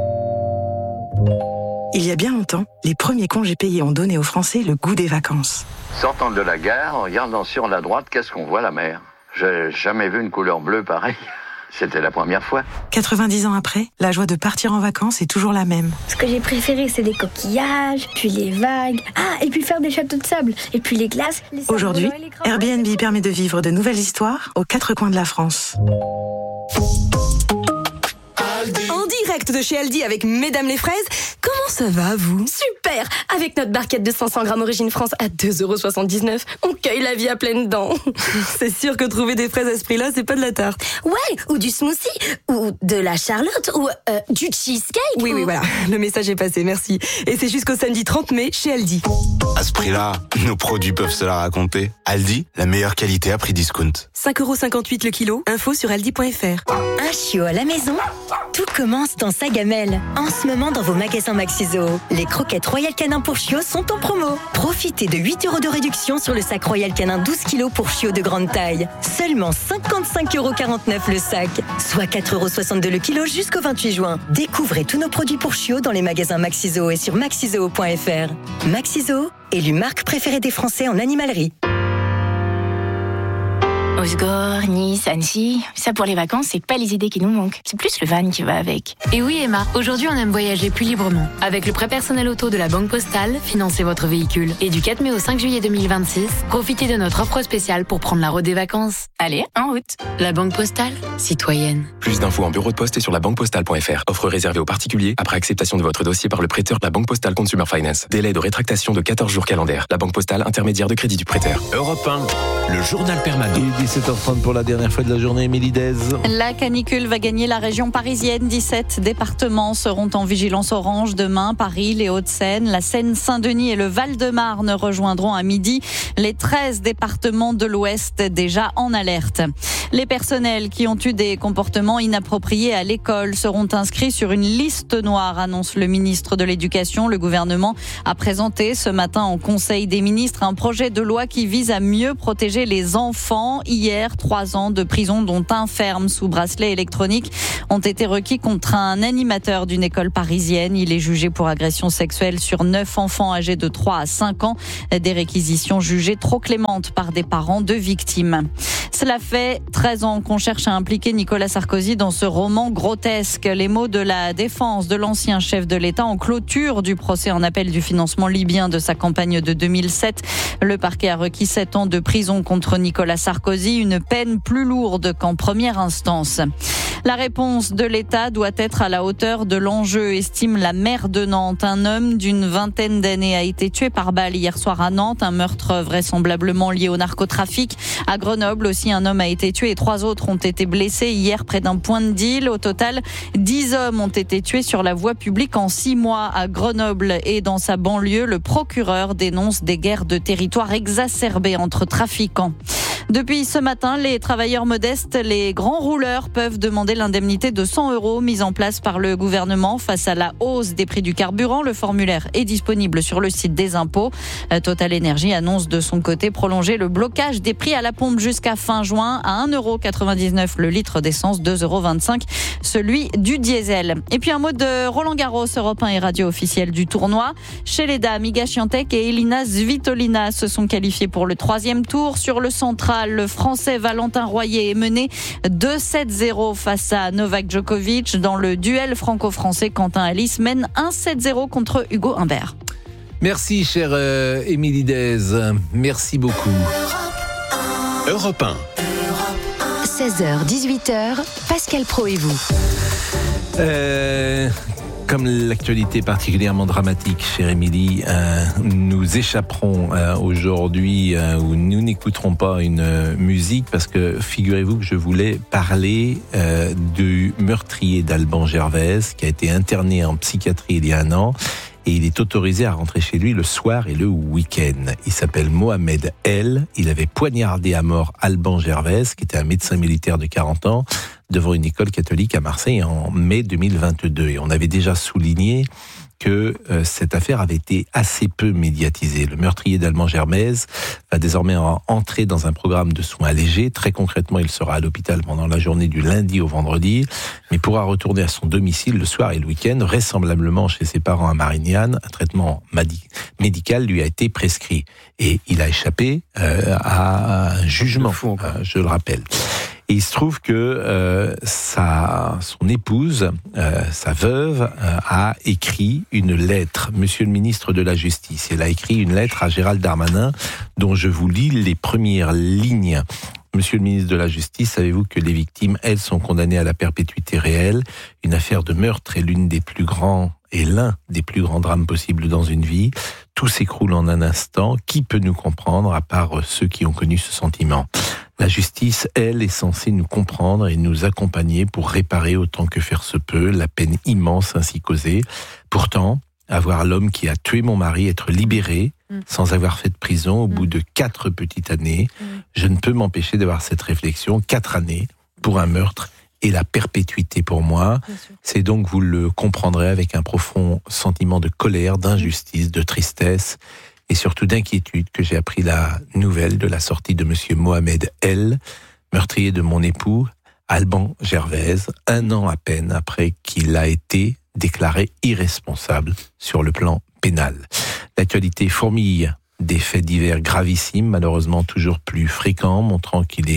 Speaker 24: Il y a bien longtemps, les premiers congés payés ont donné aux Français le goût des vacances.
Speaker 25: Sortant de la gare, en regardant sur la droite, qu'est-ce qu'on voit, la mer ? J'ai jamais vu une couleur bleue pareille. C'était la première fois.
Speaker 24: quatre-vingt-dix ans après, la joie de partir en vacances est toujours la même.
Speaker 26: Ce que j'ai préféré, c'est les coquillages, puis les vagues, ah, et puis faire des châteaux de sable, et puis les glaces. Les
Speaker 24: Aujourd'hui, Airbnb permet de vivre de nouvelles histoires aux quatre coins de la France.
Speaker 10: En direct de chez Aldi avec Mesdames les Fraises, comment ça va, vous ?
Speaker 26: Super ! Avec notre barquette de cinq cents grammes Origine France à deux euros soixante-dix-neuf, on cueille la vie à pleines dents.
Speaker 10: C'est sûr que trouver des fraises à ce prix-là, c'est pas de la tarte.
Speaker 26: Ouais, ou du smoothie, ou de la charlotte, ou euh, du cheesecake.
Speaker 10: Oui,
Speaker 26: ou...
Speaker 10: oui, voilà, le message est passé, merci. Et c'est jusqu'au samedi trente mai chez Aldi.
Speaker 23: À ce prix-là, nos produits peuvent se la raconter. Aldi, la meilleure qualité à prix discount.
Speaker 10: cinq euros cinquante-huit le kilo, info sur aldi point f r.
Speaker 20: Un chiot à la maison ? Tout commence dans sa gamelle. En ce moment, dans vos magasins Maxiso, les croquettes Royal Canin pour chiots sont en promo. Profitez de huit euros de réduction sur le sac Royal Canin douze kilos pour chiots de grande taille. Seulement cinquante-cinq euros quarante-neuf le sac, soit quatre euros soixante-deux le kilo jusqu'au vingt-huit juin. Découvrez tous nos produits pour chiots dans les magasins Maxiso et sur maxizoo point f r. Maxiso, élu marque préférée des Français en animalerie.
Speaker 2: Osgore, Nice, Annecy, ça pour les vacances, c'est pas les idées qui nous manquent. C'est plus le van qui va avec.
Speaker 10: Et oui Emma, aujourd'hui on aime voyager plus librement. Avec le prêt personnel auto de la Banque Postale, financez votre véhicule. Et du quatre mai au cinq juillet deux mille vingt-six, profitez de notre offre spéciale pour prendre la route des vacances.
Speaker 2: Allez, en route.
Speaker 10: La Banque Postale, citoyenne.
Speaker 7: Plus d'infos en bureau de poste et sur la banque postale point f r. Offre réservée aux particuliers après acceptation de votre dossier par le prêteur de la Banque Postale Consumer Finance. Délai de rétractation de quatorze jours calendaires. La Banque Postale, intermédiaire de crédit du prêteur.
Speaker 4: Europe un, le journal permanent.
Speaker 1: Il est dix-sept heures trente pour la dernière fois de la journée, Émilie Dez.
Speaker 8: La canicule va gagner la région parisienne. dix-sept départements seront en vigilance orange demain. Paris, les Hauts-de-Seine, la Seine-Saint-Denis et le Val-de-Marne rejoindront à midi les treize départements de l'Ouest déjà en alerte. Les personnels qui ont eu des comportements inappropriés à l'école seront inscrits sur une liste noire, annonce le ministre de l'Éducation. Le gouvernement a présenté ce matin en Conseil des ministres un projet de loi qui vise à mieux protéger les enfants. Hier, trois ans de prison, dont un ferme sous bracelet électronique, ont été requis contre un animateur d'une école parisienne. Il est jugé pour agression sexuelle sur neuf enfants âgés de trois à cinq ans. Des réquisitions jugées trop clémentes par des parents de victimes. Cela fait treize ans qu'on cherche à impliquer Nicolas Sarkozy dans ce roman grotesque. Les mots de la défense de l'ancien chef de l'État en clôture du procès en appel du financement libyen de sa campagne de deux mille sept. Le parquet a requis sept ans de prison contre Nicolas Sarkozy, une peine plus lourde qu'en première instance. La réponse de l'État doit être à la hauteur de l'enjeu, estime la maire de Nantes. Un homme d'une vingtaine d'années a été tué par balle hier soir à Nantes, un meurtre vraisemblablement lié au narcotrafic. À Grenoble aussi, un homme a été tué et trois autres ont été blessés hier près d'un point de deal. Au total, dix hommes ont été tués sur la voie publique en six mois à Grenoble et dans sa banlieue. Le procureur dénonce des guerres de territoire exacerbées entre trafiquants. Depuis ce matin, les travailleurs modestes, les grands rouleurs peuvent demander l'indemnité de cent euros mise en place par le gouvernement face à la hausse des prix du carburant. Le formulaire est disponible sur le site des impôts. Total Energy annonce de son côté prolonger le blocage des prix à la pompe jusqu'à fin juin à un euro quatre-vingt-dix-neuf le litre d'essence, deux euros vingt-cinq celui du diesel. Et puis un mot de Roland Garros, Europe un et radio officielle du tournoi. Chez les dames, Iga Swiatek et Elina Svitolina se sont qualifiées pour le troisième tour. Sur le central, le Français Valentin Royer est mené deux sept zéro face à Novak Djokovic. Dans le duel franco-français, Quentin Alice mène un sept zéro contre Hugo Humbert.
Speaker 1: Merci, chère euh, Émilie Dez. Merci beaucoup.
Speaker 4: Europe un.
Speaker 20: seize heures, dix-huit heures, Pascal Pro et vous.
Speaker 1: Euh... Comme l'actualité est particulièrement dramatique, chère Émilie, euh, nous échapperons euh, aujourd'hui euh, ou nous n'écouterons pas une euh, musique parce que figurez-vous que je voulais parler euh, du meurtrier d'Alban Gervaise qui a été interné en psychiatrie il y a un an et il est autorisé à rentrer chez lui le soir et le week-end. Il s'appelle Mohamed El. Il avait poignardé à mort Alban Gervaise, qui était un médecin militaire de quarante ans, devant une école catholique à Marseille en mai deux mille vingt-deux. Et on avait déjà souligné que euh, cette affaire avait été assez peu médiatisée. Le meurtrier d'Alban Gervaise va désormais en entrer dans un programme de soins allégés. Très concrètement, il sera à l'hôpital pendant la journée du lundi au vendredi, mais pourra retourner à son domicile le soir et le week-end, vraisemblablement chez ses parents à Marignane. Un traitement médical lui a été prescrit. Et il a échappé euh, à un jugement, euh, je le rappelle. Et il se trouve que euh, sa, son épouse, euh, sa veuve, euh, a écrit une lettre, Monsieur le ministre de la Justice. Elle a écrit une lettre à Gérald Darmanin, dont je vous lis les premières lignes. Monsieur le ministre de la Justice, savez-vous que les victimes, elles, sont condamnées à la perpétuité réelle? Une affaire de meurtre est l'une des plus grands et l'un des plus grands drames possibles dans une vie. Tout s'écroule en un instant. Qui peut nous comprendre à part ceux qui ont connu ce sentiment? La justice, elle, est censée nous comprendre et nous accompagner pour réparer autant que faire se peut la peine immense ainsi causée. Pourtant, avoir l'homme qui a tué mon mari être libéré mmh. sans avoir fait de prison au mmh. bout de quatre petites années, mmh. je ne peux m'empêcher d'avoir cette réflexion. Quatre années pour un meurtre et la perpétuité pour moi. C'est donc, vous le comprendrez, avec un profond sentiment de colère, d'injustice, de tristesse et surtout d'inquiétude que j'ai appris la nouvelle de la sortie de monsieur Mohamed El, meurtrier de mon époux, Alban Gervaise, un an à peine après qu'il a été déclaré irresponsable sur le plan pénal. L'actualité fourmille des faits divers gravissimes, malheureusement toujours plus fréquents, montrant qu'il est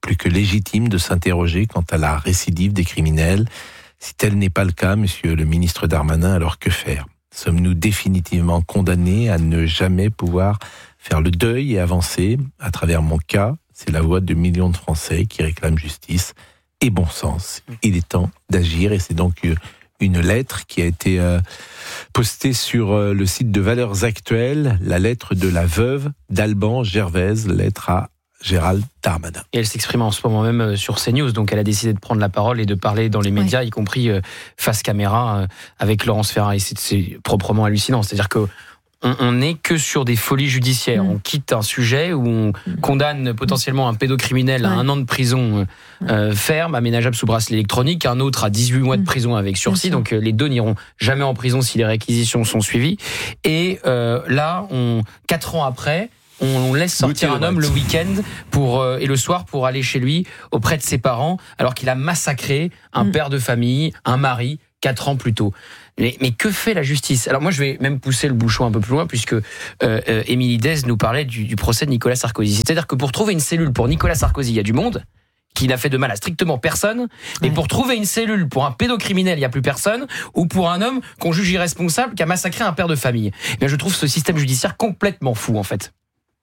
Speaker 1: plus que légitime de s'interroger quant à la récidive des criminels. Si tel n'est pas le cas, monsieur le ministre Darmanin, alors que faire ? Sommes-nous définitivement condamnés à ne jamais pouvoir faire le deuil et avancer ? À travers mon cas, c'est la voix de millions de Français qui réclament justice et bon sens. Il est temps d'agir et c'est donc une lettre qui a été euh, postée sur euh, le site de Valeurs Actuelles, la lettre de la veuve d'Alban Gervaise, lettre à Gérald Darmanin.
Speaker 3: Et elle s'exprime en ce moment même sur CNews, donc elle a décidé de prendre la parole et de parler dans les médias, oui. y compris euh, face caméra euh, avec Laurence Ferrari. C'est, c'est proprement hallucinant, c'est-à-dire que on n'est que sur des folies judiciaires. Mmh. On quitte un sujet où on mmh. condamne potentiellement un pédocriminel à ouais. un an de prison euh, ferme, aménageable sous bracelet électronique, un autre à dix-huit mois de prison avec sursis. Donc euh, les deux n'iront jamais en prison si les réquisitions sont suivies. Et euh, là, on, quatre ans après, on laisse sortir un homme le week-end pour, euh, et le soir pour aller chez lui auprès de ses parents, alors qu'il a massacré un mmh. père de famille, un mari, quatre ans plus tôt. Mais, mais que fait la justice ? Alors moi, je vais même pousser le bouchon un peu plus loin, puisque euh, euh, Émilie Dez nous parlait du, du procès de Nicolas Sarkozy. C'est-à-dire que pour trouver une cellule pour Nicolas Sarkozy, il y a du monde, qui n'a fait de mal à strictement personne, mais ouais. pour trouver une cellule pour un pédocriminel, il n'y a plus personne, ou pour un homme qu'on juge irresponsable, qui a massacré un père de famille. Eh bien, je trouve ce système judiciaire complètement fou, en fait.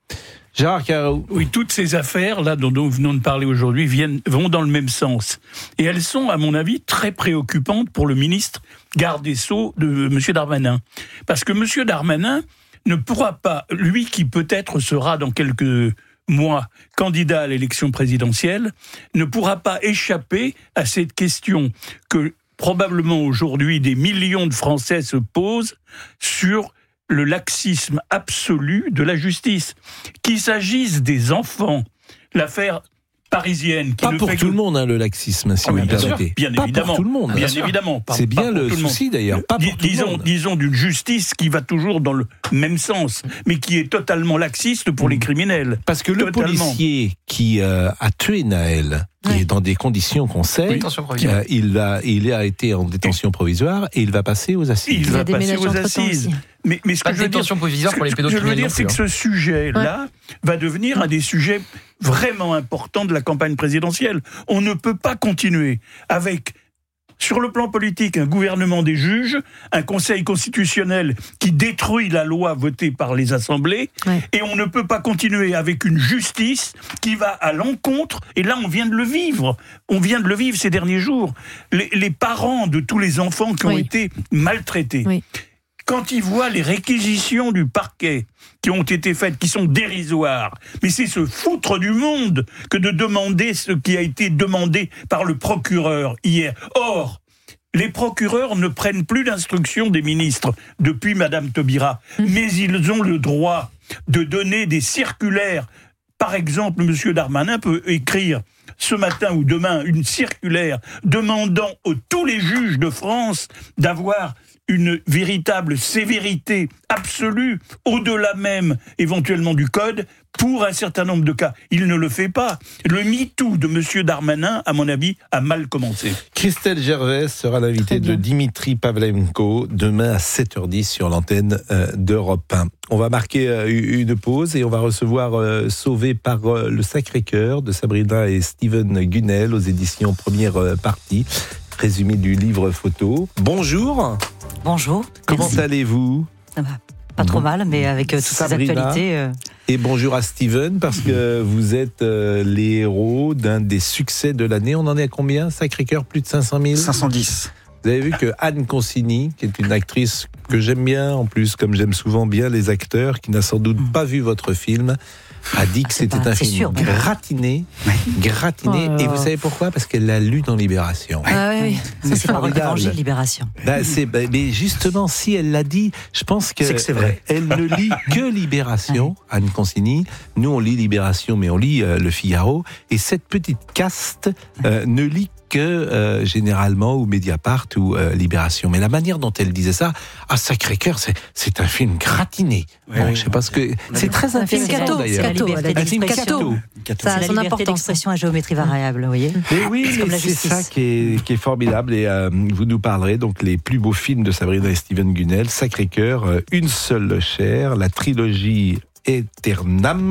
Speaker 1: Gérard Carreau.
Speaker 19: Oui, toutes ces affaires là dont nous venons de parler aujourd'hui viennent, vont dans le même sens. Et elles sont, à mon avis, très préoccupantes pour le ministre garde des Sceaux de M. Darmanin. Parce que M. Darmanin ne pourra pas, lui qui peut-être sera dans quelques mois candidat à l'élection présidentielle, ne pourra pas échapper à cette question que probablement aujourd'hui des millions de Français se posent sur le laxisme absolu de la justice. Qu'il s'agisse des enfants, l'affaire parisienne... Qui
Speaker 1: pas
Speaker 19: ne
Speaker 1: pour
Speaker 19: fait
Speaker 1: tout
Speaker 19: que...
Speaker 1: le monde, hein, le laxisme, si
Speaker 19: ah,
Speaker 1: vous me
Speaker 19: bien
Speaker 1: permettez.
Speaker 19: Sûr, bien
Speaker 1: pas
Speaker 19: évidemment.
Speaker 1: pour tout le monde.
Speaker 19: Bien
Speaker 1: Bien
Speaker 19: évidemment. Pas,
Speaker 1: C'est
Speaker 19: pas
Speaker 1: bien
Speaker 19: pour
Speaker 1: le
Speaker 19: tout
Speaker 1: souci,
Speaker 19: monde.
Speaker 1: d'ailleurs. Pas pour
Speaker 19: Dis, disons,
Speaker 1: tout le monde.
Speaker 19: disons d'une justice qui va toujours dans le même sens, mais qui est totalement laxiste pour mmh. les criminels.
Speaker 1: Parce que le totalement. policier qui euh, a tué Naël, qui oui. est dans des conditions qu'on sait, oui, euh, il, a, il a été en détention provisoire et il va passer aux assises.
Speaker 19: Il, il va passer aux assises. Mais, mais ce
Speaker 3: pas
Speaker 19: que
Speaker 3: de détention provisoire pour les pédocriminels.
Speaker 19: Ce que je veux dire, c'est que ce sujet-là ouais. va devenir un des sujets vraiment importants de la campagne présidentielle. On ne peut pas continuer avec, sur le plan politique, un gouvernement des juges, un conseil constitutionnel qui détruit la loi votée par les assemblées, ouais. et on ne peut pas continuer avec une justice qui va à l'encontre, et là on vient de le vivre, on vient de le vivre ces derniers jours, les, les parents de tous les enfants qui ont oui. été maltraités. Oui. Quand ils voient les réquisitions du parquet qui ont été faites, qui sont dérisoires, mais c'est se foutre du monde que de demander ce qui a été demandé par le procureur hier. Or, les procureurs ne prennent plus d'instructions des ministres depuis Madame Taubira, mmh. mais ils ont le droit de donner des circulaires. Par exemple, M. Darmanin peut écrire ce matin ou demain une circulaire demandant à tous les juges de France d'avoir une véritable sévérité absolue, au-delà même éventuellement du code, pour un certain nombre de cas. Il ne le fait pas. Le MeToo de M. Darmanin, à mon avis, a mal commencé.
Speaker 1: Christelle Gervais sera l'invitée de Dimitri Pavlenko demain à sept heures dix sur l'antenne euh, d'Europe un. On va marquer euh, une pause et on va recevoir euh, Sauvé par euh, le Sacré-Cœur de Sabrina et Steven Gunnel aux éditions Première euh, Partie, résumé du livre photo. Bonjour.
Speaker 9: Bonjour.
Speaker 1: Comment
Speaker 9: merci.
Speaker 1: allez-vous ?
Speaker 9: Ça va. Pas trop mal, mais avec euh, toutes
Speaker 1: Sabrina,
Speaker 9: ces actualités... Euh...
Speaker 1: Et bonjour à Steven, parce que vous êtes euh, les héros d'un des succès de l'année. On en est à combien ? Sacré-Cœur, plus de cinq cent mille ?
Speaker 11: cinq cent dix.
Speaker 1: Vous avez vu que Anne Consigny, qui est une actrice que j'aime bien, en plus, comme j'aime souvent bien les acteurs, qui n'a sans doute mmh. pas vu votre film, a dit que ah, c'était pas, un film sûr, gratiné, ouais. gratiné. Oh. Et vous savez pourquoi ? Parce qu'elle l'a lu dans Libération.
Speaker 9: Ah oui, oui. Ça, c'est pas l'évangile Libération.
Speaker 1: Bah, c'est, bah, mais justement, si elle l'a dit, je pense que
Speaker 11: c'est que c'est vrai.
Speaker 1: Elle ne lit que Libération, Anne Consigny. Nous, on lit Libération, mais on lit euh, Le Figaro. Et cette petite caste euh, ne lit que euh, généralement ou Mediapart ou euh, Libération. Mais la manière dont elle disait ça, à Sacré-Cœur, c'est, c'est un film gratiné.
Speaker 11: Oui,
Speaker 1: bon,
Speaker 11: oui,
Speaker 1: je sais pas ce que... C'est très intéressant d'ailleurs.
Speaker 9: C'est un film cateau. Ça a son importance. D'expression à géométrie variable, vous voyez.
Speaker 1: Mais oui, mais c'est justice. ça qui est, qui est formidable. Et euh, vous nous parlerez donc les plus beaux films de Sabrina et Steven Gunnel, Sacré-Cœur, euh, Une seule chair, la trilogie Aeternam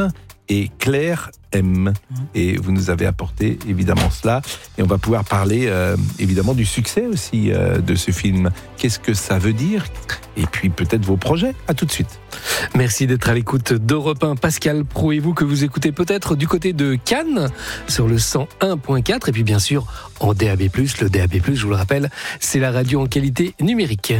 Speaker 1: et Claire M. Et vous nous avez apporté évidemment cela. Et on va pouvoir parler euh, évidemment du succès aussi euh, de ce film. Qu'est-ce que ça veut dire ? Et puis peut-être vos projets. À tout de suite.
Speaker 13: Merci d'être à l'écoute d'Europe un. Pascal Praud et vous que vous écoutez peut-être du côté de Cannes sur le cent un point quatre et puis bien sûr en D A B plus. Le D A B plus, je vous le rappelle, c'est la radio en qualité numérique.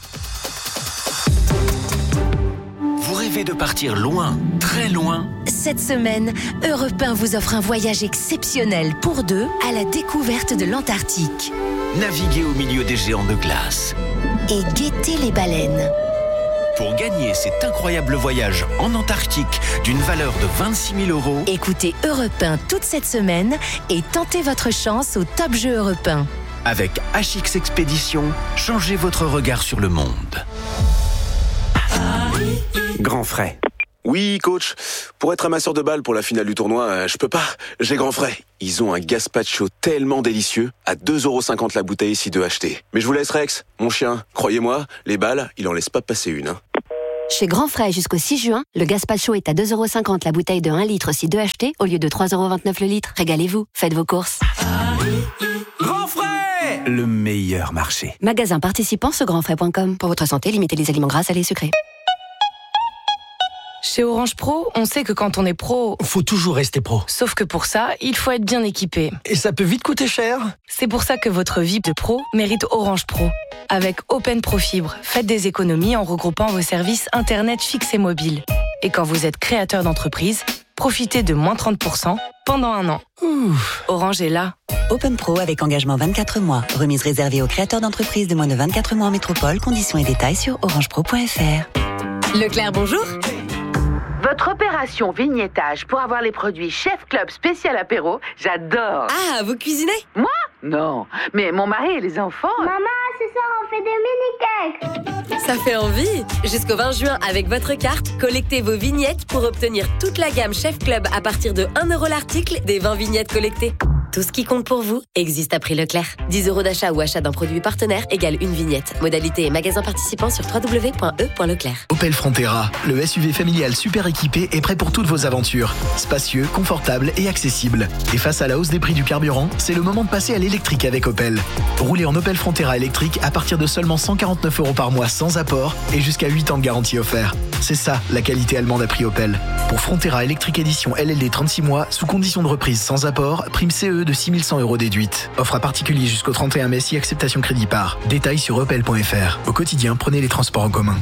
Speaker 4: Vous rêvez de partir loin, très loin ?
Speaker 20: Cette semaine, Europe un vous offre un voyage exceptionnel pour deux à la découverte de l'Antarctique.
Speaker 4: Naviguez au milieu des géants de glace.
Speaker 20: Et guetter les baleines.
Speaker 4: Pour gagner cet incroyable voyage en Antarctique d'une valeur de vingt-six mille euros,
Speaker 20: écoutez Europe un toute cette semaine et tentez votre chance au Top Jeu Europe un.
Speaker 4: Avec H X Expédition, changez votre regard sur le monde.
Speaker 5: Grand frais. Oui, coach. Pour être amasseur de balles pour la finale du tournoi, euh, je peux pas. J'ai grand frais. Ils ont un gazpacho tellement délicieux, à deux euros cinquante la bouteille si deux achetés. Mais je vous laisse Rex, mon chien. Croyez-moi, les balles, il en laisse pas passer une. Hein.
Speaker 11: Chez Grand Frais jusqu'au six juin, le gazpacho est à deux euros cinquante la bouteille de un litre si deux achetés au lieu de trois euros vingt-neuf le litre. Régalez-vous, faites vos courses.
Speaker 4: Grand frais, le meilleur marché.
Speaker 11: Magasin participant sur grand frais point com. Pour votre santé, limitez les aliments gras, salés et sucrés.
Speaker 12: Chez Orange Pro, on sait que quand on est pro...
Speaker 14: Faut toujours rester pro.
Speaker 12: Sauf que pour ça, il faut être bien équipé.
Speaker 14: Et ça peut vite coûter cher.
Speaker 12: C'est pour ça que votre vie de pro mérite Orange Pro. Avec Open Pro Fibre, faites des économies en regroupant vos services Internet fixe et mobile. Et quand vous êtes créateur d'entreprise, profitez de moins trente pour cent pendant un an. Ouf. Orange est là.
Speaker 15: Open Pro avec engagement vingt-quatre mois. Remise réservée aux créateurs d'entreprises de moins de vingt-quatre mois en métropole. Conditions et détails sur orange pro point f r.
Speaker 16: Leclerc, bonjour.
Speaker 27: Votre opération vignettage pour avoir les produits Chef Club spécial apéro, j'adore.
Speaker 16: Ah, vous cuisinez ?
Speaker 27: Moi ? Non, mais mon mari et les enfants...
Speaker 26: Maman, ce soir on fait des mini-cakes.
Speaker 16: Ça fait envie. Jusqu'au vingt juin, avec votre carte, collectez vos vignettes pour obtenir toute la gamme Chef Club à partir de un euro l'article des vingt vignettes collectées. Tout ce qui compte pour vous existe à prix Leclerc. dix euros d'achat ou achat d'un produit partenaire égale une vignette. Modalité et magasin participant sur w w w point e point leclerc.
Speaker 21: Opel Frontera, le S U V familial super équipé est prêt pour toutes vos aventures. Spacieux, confortable et accessible. Et face à la hausse des prix du carburant, c'est le moment de passer à l'électrique avec Opel. Roulez en Opel Frontera électrique à partir de seulement cent quarante-neuf euros par mois sans apport et jusqu'à huit ans de garantie offert. C'est ça, la qualité allemande à prix Opel. Pour Frontera électrique édition L L D trente-six mois, sous condition de reprise sans apport, prime C E de six mille cent euros déduite. Offre à particulier jusqu'au trente et un mai si acceptation crédit par. Détails sur opel point f r. Au quotidien, prenez les transports en commun.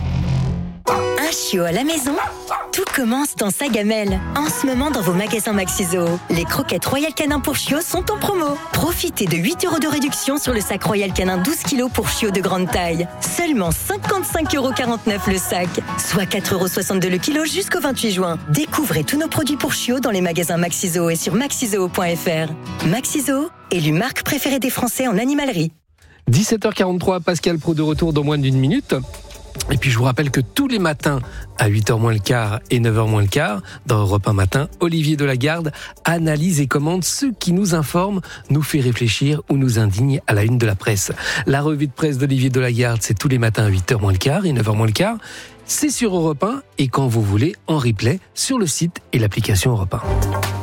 Speaker 20: Un chiot à la maison ? Tout commence dans sa gamelle. En ce moment, dans vos magasins Maxiso, les croquettes Royal Canin pour chiots sont en promo. Profitez de huit euros de réduction sur le sac Royal Canin douze kilos pour chiots de grande taille. Seulement cinquante-cinq euros quarante-neuf le sac, soit quatre euros soixante-deux le kilo jusqu'au vingt-huit juin. Découvrez tous nos produits pour chiots dans les magasins Maxiso et sur maxiso point f r. Maxiso, élue marque préférée des Français en animalerie.
Speaker 13: dix-sept heures quarante-trois, Pascal Praud de retour dans moins d'une minute. Et puis je vous rappelle que tous les matins à huit heures moins le quart et neuf heures moins le quart, dans Europe un matin, Olivier Delagarde analyse et commente ce qui nous informe, nous fait réfléchir ou nous indigne à la une de la presse. La revue de presse d'Olivier Delagarde, c'est tous les matins à huit heures moins le quart et neuf heures moins le quart. C'est sur Europe un et quand vous voulez, en replay sur le site et l'application Europe un.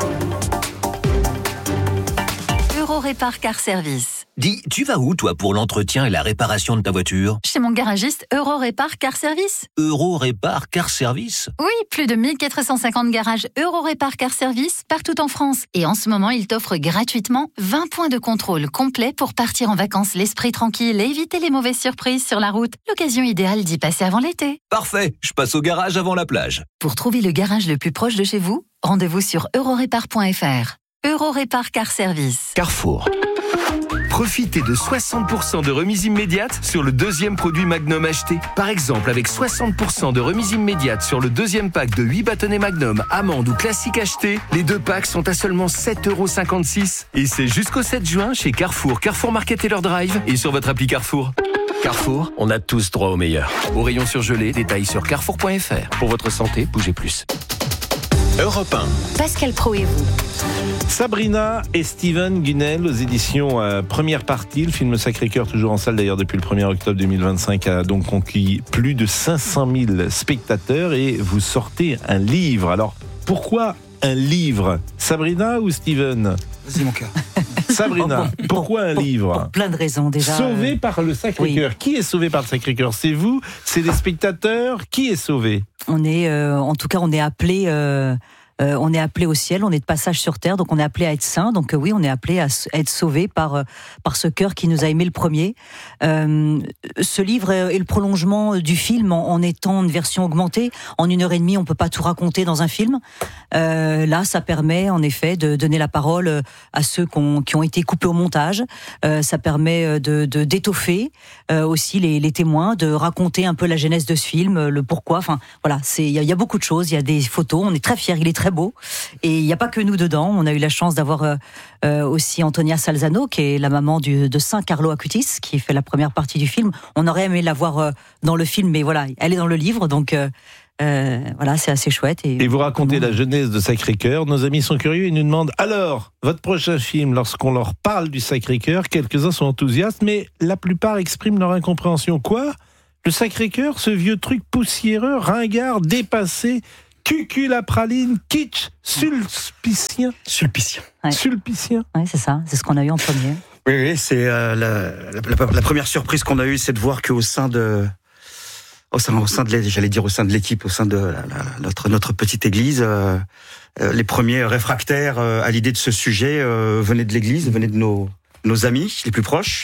Speaker 28: Eurorépar Car Service.
Speaker 29: Dis, tu vas où, toi, pour l'entretien et la réparation de ta voiture ?
Speaker 28: Chez mon garagiste Eurorépar Car Service.
Speaker 29: Eurorépar Car Service ?
Speaker 28: Oui, plus de mille quatre cent cinquante garages Eurorépar Car Service partout en France. Et en ce moment, il t'offre gratuitement vingt points de contrôle complets pour partir en vacances l'esprit tranquille et éviter les mauvaises surprises sur la route. L'occasion idéale d'y passer avant l'été.
Speaker 29: Parfait, je passe au garage avant la plage.
Speaker 28: Pour trouver le garage le plus proche de chez vous, rendez-vous sur eurorépar point f r. Eurorépar Car Service.
Speaker 29: Carrefour.
Speaker 30: Profitez de soixante pour cent de remise immédiate sur le deuxième produit Magnum acheté. Par exemple, avec soixante pour cent de remise immédiate sur le deuxième pack de huit bâtonnets Magnum, amande ou classique acheté, les deux packs sont à seulement sept euros cinquante-six. Et c'est jusqu'au sept juin chez Carrefour, Carrefour Market et leur drive et sur votre appli Carrefour. Carrefour, on a tous droit au meilleur. Au rayon surgelé, détails sur carrefour point f r. Pour votre santé, bougez plus.
Speaker 4: Europe un.
Speaker 12: Pascal Praud et vous.
Speaker 1: Sabrina et Steven Gunnell aux éditions euh, Première Partie. Le film Sacré-Cœur, toujours en salle d'ailleurs depuis le premier octobre deux mille vingt-cinq, a donc conquis plus de cinq cent mille spectateurs et vous sortez un livre. Alors, pourquoi un livre? Sabrina ou Steven?
Speaker 2: Vas-y mon cœur.
Speaker 1: Sabrina,
Speaker 9: pour,
Speaker 1: pourquoi un
Speaker 9: pour,
Speaker 1: livre?
Speaker 9: Pour plein de raisons déjà.
Speaker 1: Sauvé par le Sacré-Cœur. Oui. Qui est sauvé par le Sacré-Cœur? C'est vous? C'est les spectateurs? Qui est sauvé?
Speaker 9: On est, euh, en tout cas, on est appelé. Euh, Euh, on est appelé au ciel, on est de passage sur terre, donc on est appelé à être saint. Donc euh, oui, on est appelé à, à être sauvé par euh, par ce cœur qui nous a aimé le premier. Euh, ce livre est le prolongement du film en, en étant une version augmentée. En une heure et demie, on peut pas tout raconter dans un film. Euh, là, ça permet en effet de donner la parole à ceux qu'on, qui ont été coupés au montage. Euh, ça permet de, de d'étoffer euh, aussi les, les témoins, de raconter un peu la genèse de ce film, le pourquoi. Enfin voilà, c'est il y, y a beaucoup de choses. Il y a des photos. On est très fiers. Il est très beau. Et il n'y a pas que nous dedans. On a eu la chance d'avoir euh, euh, aussi Antonia Salzano, qui est la maman du, de Saint Carlo Acutis, qui fait la première partie du film. On aurait aimé la voir euh, dans le film, mais voilà, elle est dans le livre, donc euh, euh, voilà, c'est assez chouette. Et,
Speaker 1: et vous racontez la genèse de Sacré-Cœur. Nos amis sont curieux et nous demandent alors, votre prochain film, lorsqu'on leur parle du Sacré-Cœur, quelques-uns sont enthousiastes, mais la plupart expriment leur incompréhension. Quoi? Le Sacré-Cœur, ce vieux truc poussiéreux, ringard, dépassé, cucul à praline, kitsch, sulpicien.
Speaker 2: Sulpicien.
Speaker 9: Ouais.
Speaker 1: Sulpicien.
Speaker 9: Oui, c'est ça, c'est ce qu'on a eu en premier.
Speaker 2: Oui, oui, c'est euh, la, la, la, la première surprise qu'on a eue, c'est de voir qu'au sein de, au sein, au sein de, j'allais dire au sein de l'équipe, au sein de la, la, notre notre petite église, euh, euh, les premiers réfractaires euh, à l'idée de ce sujet euh, venaient de l'église, venaient de nos nos amis les plus proches.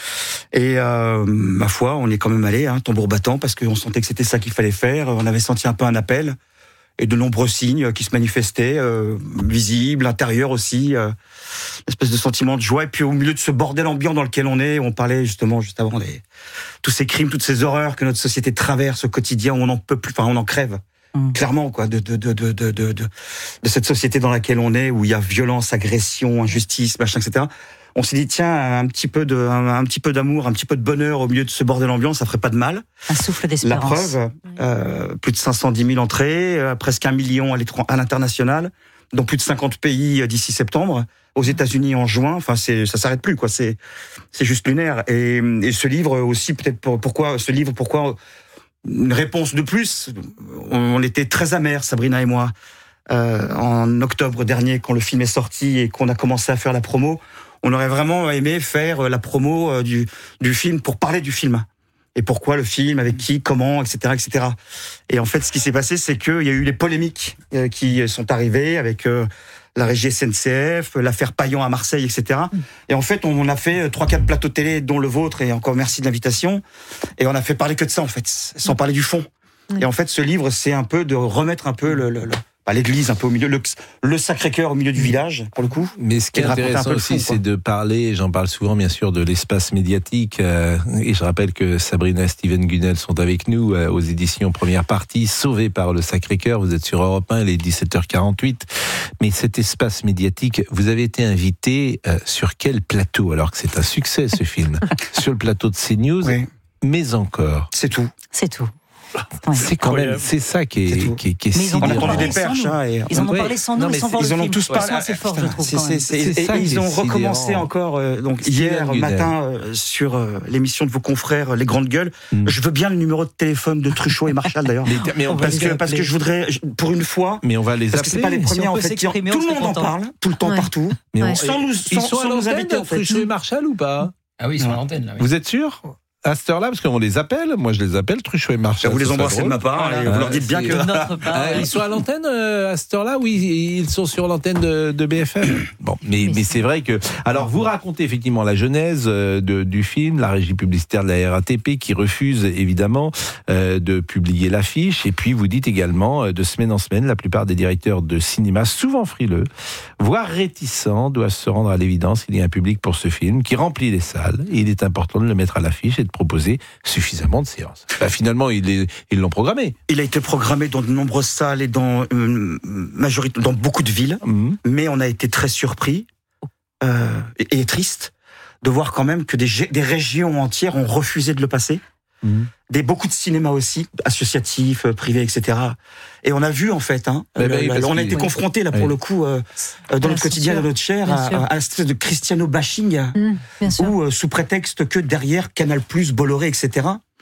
Speaker 2: Et euh, ma foi, on est quand même allé, hein, tambour battant, parce qu'on sentait que c'était ça qu'il fallait faire. On avait senti un peu un appel. Et de nombreux signes qui se manifestaient, euh, visibles, intérieurs aussi, euh, une espèce de sentiment de joie. Et puis au milieu de ce bordel ambiant dans lequel on est, on parlait justement juste avant des tous ces crimes, toutes ces horreurs que notre société traverse au quotidien, où on n'en peut plus, enfin on en crève, mmh. clairement quoi, de de de de de de de cette société dans laquelle on est, où il y a violence, agression, injustice, machin, et cetera. On s'est dit tiens, un petit peu de un, un petit peu d'amour, un petit peu de bonheur au milieu de ce bordel ambiant, ça ferait pas de mal.
Speaker 9: Un souffle d'espérance.
Speaker 2: La preuve, euh, plus de cinq cent dix mille entrées, euh, presque un million à, à l'international, dans plus de cinquante pays euh, d'ici septembre, aux États-Unis en juin. Enfin, c'est ça s'arrête plus quoi. C'est c'est juste lunaire. Et, et ce livre aussi, peut-être pour, pourquoi ce livre, pourquoi une réponse de plus. On, on était très amers, Sabrina et moi, euh, en octobre dernier quand le film est sorti et qu'on a commencé à faire la promo. On aurait vraiment aimé faire la promo du, du film pour parler du film. Et pourquoi le film, avec qui, comment, et cetera, et cetera. Et en fait, ce qui s'est passé, c'est qu'il y a eu les polémiques qui sont arrivées avec la régie S N C F, l'affaire Payan à Marseille, et cetera. Et en fait, on a fait trois, quatre plateaux télé, dont le vôtre, et encore merci de l'invitation. Et on a fait parler que de ça, en fait, sans parler du fond. Et en fait, ce livre, c'est un peu de remettre un peu le... le, le Bah, l'église un peu au milieu, le, le Sacré-Cœur au milieu du village, pour le coup.
Speaker 1: Mais ce qui est intéressant aussi, fond, c'est de parler, j'en parle souvent bien sûr, de l'espace médiatique. Euh, et je rappelle que Sabrina et Steven Gunnel sont avec nous euh, aux éditions Première Partie, Sauvés par le Sacré-Cœur. Vous êtes sur Europe un, il est dix-sept heures quarante-huit. Mais cet espace médiatique, vous avez été invité euh, sur quel plateau? Alors que c'est un succès ce film. Sur le plateau de CNews, oui. Mais encore.
Speaker 2: C'est tout.
Speaker 9: C'est tout.
Speaker 1: Ouais. C'est quand même, c'est ça qui est, qui est, qui est
Speaker 9: mais
Speaker 1: si
Speaker 9: ils en ont
Speaker 2: parlé des perches, hein, et...
Speaker 9: Ils en ont parlé sans nous, mais sans voir le film.
Speaker 2: Ils en ont tous parlé.
Speaker 9: C'est fort, je trouve.
Speaker 2: C'est, c'est, c'est, c'est et ils ont recommencé encore, euh, donc hier matin, euh, sur euh, l'émission de vos confrères, Les Grandes Gueules. Mm. Je veux bien le numéro de téléphone de Truchot et Marchal d'ailleurs. Mais, mais on parce que, parce que je voudrais, pour une fois.
Speaker 1: Mais on va les appeler.
Speaker 2: Parce que c'est pas les premiers
Speaker 1: si
Speaker 2: en fait. Qui, tout le monde en parle, tout le temps,
Speaker 9: ouais.
Speaker 2: partout.
Speaker 1: Mais
Speaker 2: ouais.
Speaker 1: on,
Speaker 2: sans nous,
Speaker 1: ils
Speaker 2: sans,
Speaker 1: sont
Speaker 2: sans
Speaker 1: à
Speaker 2: nous inviter
Speaker 1: en fait. Truchot et Marchal ou pas?
Speaker 3: Ah oui, ils sont à l'antenne là.
Speaker 1: Vous êtes sûr? À cette heure-là, parce qu'on les appelle, moi je les appelle, Truchot et Marchal.
Speaker 2: Vous les embrassez de ma part, et vous leur dites bien que...
Speaker 1: Ah, ils sont à l'antenne euh, à cette heure-là? Oui, ils sont sur l'antenne de, de B F M. Bon, mais, mais c'est vrai que... Alors, vous racontez effectivement la genèse de, du film, la régie publicitaire de la R A T P, qui refuse évidemment euh, de publier l'affiche, et puis vous dites également, de semaine en semaine, la plupart des directeurs de cinéma, souvent frileux, voire réticents, doivent se rendre à l'évidence qu'il y a un public pour ce film, qui remplit les salles, et il est important de le mettre à l'affiche et de proposer suffisamment de séances. Bah, finalement, ils, est, ils l'ont programmé.
Speaker 2: Il a été programmé dans de nombreuses salles et dans, euh, majorité, dans beaucoup de villes, mmh. mais on a été très surpris euh, et, et triste de voir quand même que des, des régions entières ont refusé de le passer. Mmh. Des, beaucoup de cinémas aussi, associatifs, privés, et cetera. Et on a vu en fait, hein,
Speaker 1: bah,
Speaker 2: le,
Speaker 1: bah,
Speaker 2: le, on a été oui. confrontés là pour oui. le coup, euh, dans
Speaker 9: bien
Speaker 2: notre quotidien, dans notre chair, à, à, à un espèce de Cristiano bashing, mmh, où euh, sous prétexte que derrière Canal+, Bolloré, et cetera. Mmh.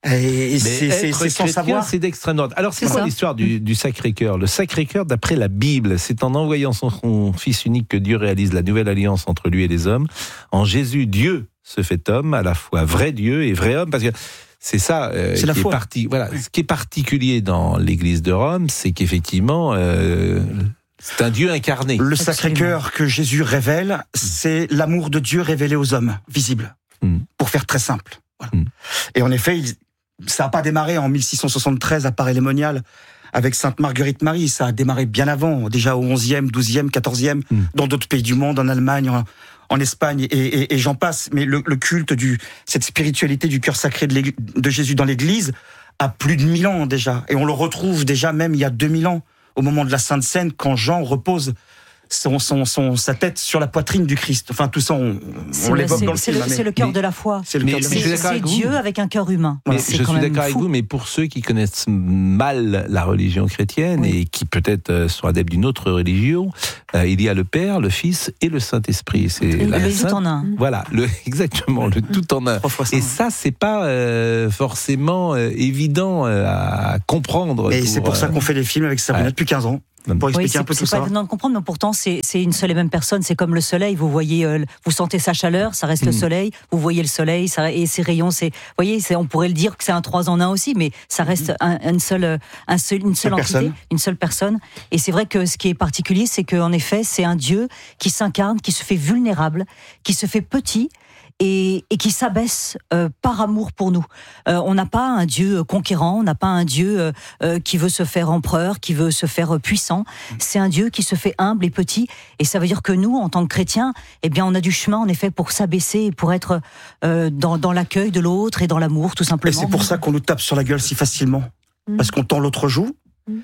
Speaker 2: Et, et c'est,
Speaker 1: Mais
Speaker 2: c'est,
Speaker 1: être
Speaker 2: c'est sans
Speaker 1: chrétien,
Speaker 2: savoir.
Speaker 1: c'est d'extrême droite. Alors, c'est
Speaker 2: C'est
Speaker 1: quoi
Speaker 2: ça.
Speaker 1: l'histoire du, du Sacré-Cœur ? Le Sacré-Cœur, d'après la Bible, c'est en envoyant son, son Fils unique que Dieu réalise la nouvelle alliance entre lui et les hommes. En Jésus, Dieu se fait homme, à la fois vrai Dieu et vrai homme, parce que c'est ça euh,
Speaker 2: C'est la
Speaker 1: qui est
Speaker 2: foi.
Speaker 1: parti. Voilà, ce qui est particulier dans l'Église de Rome, c'est qu'effectivement, euh, c'est un Dieu incarné.
Speaker 2: Le Sacré-Cœur que Jésus révèle, c'est l'amour de Dieu révélé aux hommes, visible,
Speaker 1: Mm.
Speaker 2: pour faire très simple. Voilà.
Speaker 1: Mm.
Speaker 2: Et en effet, il- ça n'a pas démarré en mille six cent soixante-treize à Paray-les-Moniales avec Sainte Marguerite Marie, ça a démarré bien avant, déjà au onzième, douzième, quatorzième,
Speaker 1: Mm.
Speaker 2: dans d'autres pays du monde, en Allemagne, en, en Espagne, et, et, et j'en passe. Mais le, le culte, du, cette spiritualité du cœur sacré de, l'Église- de Jésus dans l'Église a plus de mille ans déjà. Et on le retrouve déjà même il y a deux mille ans, au moment de la Sainte Seine, quand Jean repose son, son, son, sa tête sur la poitrine du Christ. Enfin, tout ça, on,
Speaker 9: C'est
Speaker 2: on
Speaker 9: le,
Speaker 2: l'évoque
Speaker 9: c'est-
Speaker 2: dans le
Speaker 9: c'est
Speaker 2: film.
Speaker 9: le-
Speaker 2: mais-
Speaker 9: c'est le cœur
Speaker 1: mais-
Speaker 9: de la foi.
Speaker 2: C'est le
Speaker 1: Mais-
Speaker 2: cœur de
Speaker 1: mais
Speaker 2: la
Speaker 1: je suis
Speaker 2: foi.
Speaker 1: d'accord
Speaker 9: C'est
Speaker 1: avec vous.
Speaker 9: Dieu avec un cœur humain.
Speaker 1: Mais
Speaker 9: C'est
Speaker 1: je
Speaker 9: quand
Speaker 1: suis
Speaker 9: même
Speaker 1: d'accord avec
Speaker 9: fou.
Speaker 1: vous, mais pour ceux qui connaissent mal la religion chrétienne et qui peut-être euh, sont adeptes d'une autre religion, euh, il y a le Père, le Fils et le Saint-Esprit. C'est
Speaker 9: Et
Speaker 1: la
Speaker 9: le
Speaker 1: Sainte-
Speaker 9: tout en un.
Speaker 1: Voilà, le, exactement, le tout en un.
Speaker 2: Trois fois ça.
Speaker 1: Et ça, c'est pas euh, forcément euh, évident euh, à comprendre.
Speaker 2: Et c'est pour ça
Speaker 1: euh,
Speaker 2: qu'on fait des films avec Sabrina
Speaker 1: ouais.
Speaker 2: depuis quinze ans, pour
Speaker 9: Oui,
Speaker 2: expliquer
Speaker 9: c'est
Speaker 2: un peu
Speaker 9: c'est
Speaker 2: tout
Speaker 9: pas
Speaker 2: ça.
Speaker 9: évident de comprendre, mais pourtant c'est c'est une seule et même personne. C'est comme le soleil. Vous voyez, euh, vous sentez sa chaleur, ça reste le
Speaker 1: Mm.
Speaker 9: soleil. Vous voyez le soleil, ça, et ses rayons. C'est, vous voyez, c'est, on pourrait le dire que c'est un trois en un aussi, mais ça reste un, une seule, un seul, une seule
Speaker 2: Une
Speaker 9: entité,
Speaker 2: personne.
Speaker 9: une seule personne. Et c'est vrai que ce qui est particulier, c'est qu'en effet, c'est un Dieu qui s'incarne, qui se fait vulnérable, qui se fait petit. Et, et qui s'abaisse euh, par amour pour nous. Euh, on n'a pas un Dieu conquérant, on n'a pas un Dieu euh, euh, qui veut se faire empereur, qui veut se faire euh, puissant. C'est un Dieu qui se fait humble et petit. Et ça veut dire que nous, en tant que chrétiens, eh bien, on a du chemin en effet pour s'abaisser et pour être euh, dans, dans l'accueil de l'autre et dans l'amour, tout
Speaker 2: Et
Speaker 9: simplement.
Speaker 2: c'est pour ça qu'on nous tape sur la gueule si facilement. Parce qu'on tend l'autre joue.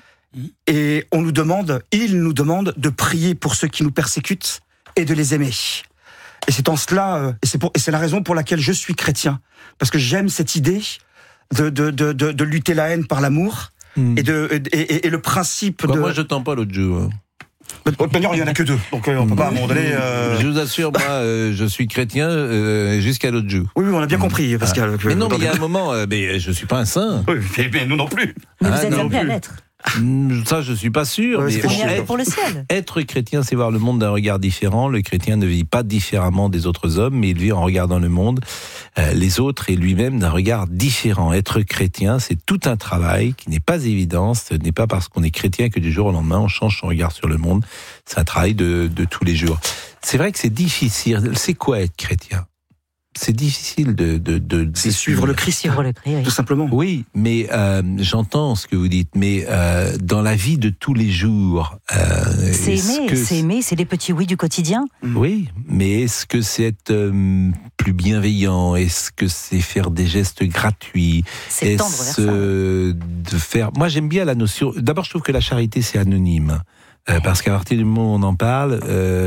Speaker 2: Et on nous demande, il nous demande de prier pour ceux qui nous persécutent et de les aimer. Et c'est en cela, euh, et c'est pour, et c'est la raison pour laquelle je suis chrétien. Parce que j'aime cette idée de, de, de, de, de lutter la haine par l'amour.
Speaker 1: Mm.
Speaker 2: Et, de, et, et, et le principe
Speaker 1: Quoi,
Speaker 2: de...
Speaker 1: Moi, je tends pas l'autre joue. hein.
Speaker 2: De toute manière, il n'y en a que deux. Donc euh, on peut pas à un moment donné... euh,
Speaker 1: Je vous assure, moi, euh, je suis chrétien euh, jusqu'à l'autre jour.
Speaker 2: Oui, oui, on a bien compris, Pascal. que-
Speaker 1: Mais non, mais il y a un
Speaker 2: dans-
Speaker 1: moment, euh, mais je suis pas un saint.
Speaker 2: Oui, mais- mais nous non plus.
Speaker 9: Mais vous
Speaker 1: Ah,
Speaker 9: êtes
Speaker 1: non
Speaker 9: appelés à
Speaker 1: plus.
Speaker 9: l'être.
Speaker 1: Mm, Ça, je suis pas sûr.
Speaker 2: Ouais,
Speaker 1: mais
Speaker 2: c'est
Speaker 1: bon,
Speaker 9: On est appelés
Speaker 1: être,
Speaker 9: pour le ciel.
Speaker 1: être chrétien, c'est voir le monde d'un regard différent. Le chrétien ne vit pas différemment des autres hommes, mais il vit en regardant le monde, euh, les autres et lui-même d'un regard différent. Être chrétien, c'est tout un travail qui n'est pas évident. Ce n'est pas parce qu'on est chrétien que du jour au lendemain, on change son regard sur le monde. C'est un travail de, de tous les jours. C'est vrai que c'est difficile. C'est quoi être chrétien ? C'est difficile de... de, de
Speaker 2: C'est suivre le Christ,
Speaker 9: Suivre le Christ, oui.
Speaker 2: tout simplement.
Speaker 1: Oui, mais euh, j'entends ce que vous dites, mais euh, dans la vie de tous les jours... Euh,
Speaker 9: C'est
Speaker 1: est-ce
Speaker 9: aimer,
Speaker 1: que
Speaker 9: c'est aimer, c'est des petits oui du quotidien.
Speaker 1: Oui, mais est-ce que c'est être euh, plus bienveillant ? Est-ce que c'est faire des gestes gratuits ?
Speaker 9: C'est tendre vers
Speaker 1: Est-ce
Speaker 9: ça.
Speaker 1: euh, de faire... Moi, j'aime bien la notion... D'abord, je trouve que la charité, c'est anonyme. Euh, parce qu'à partir du moment où on en parle,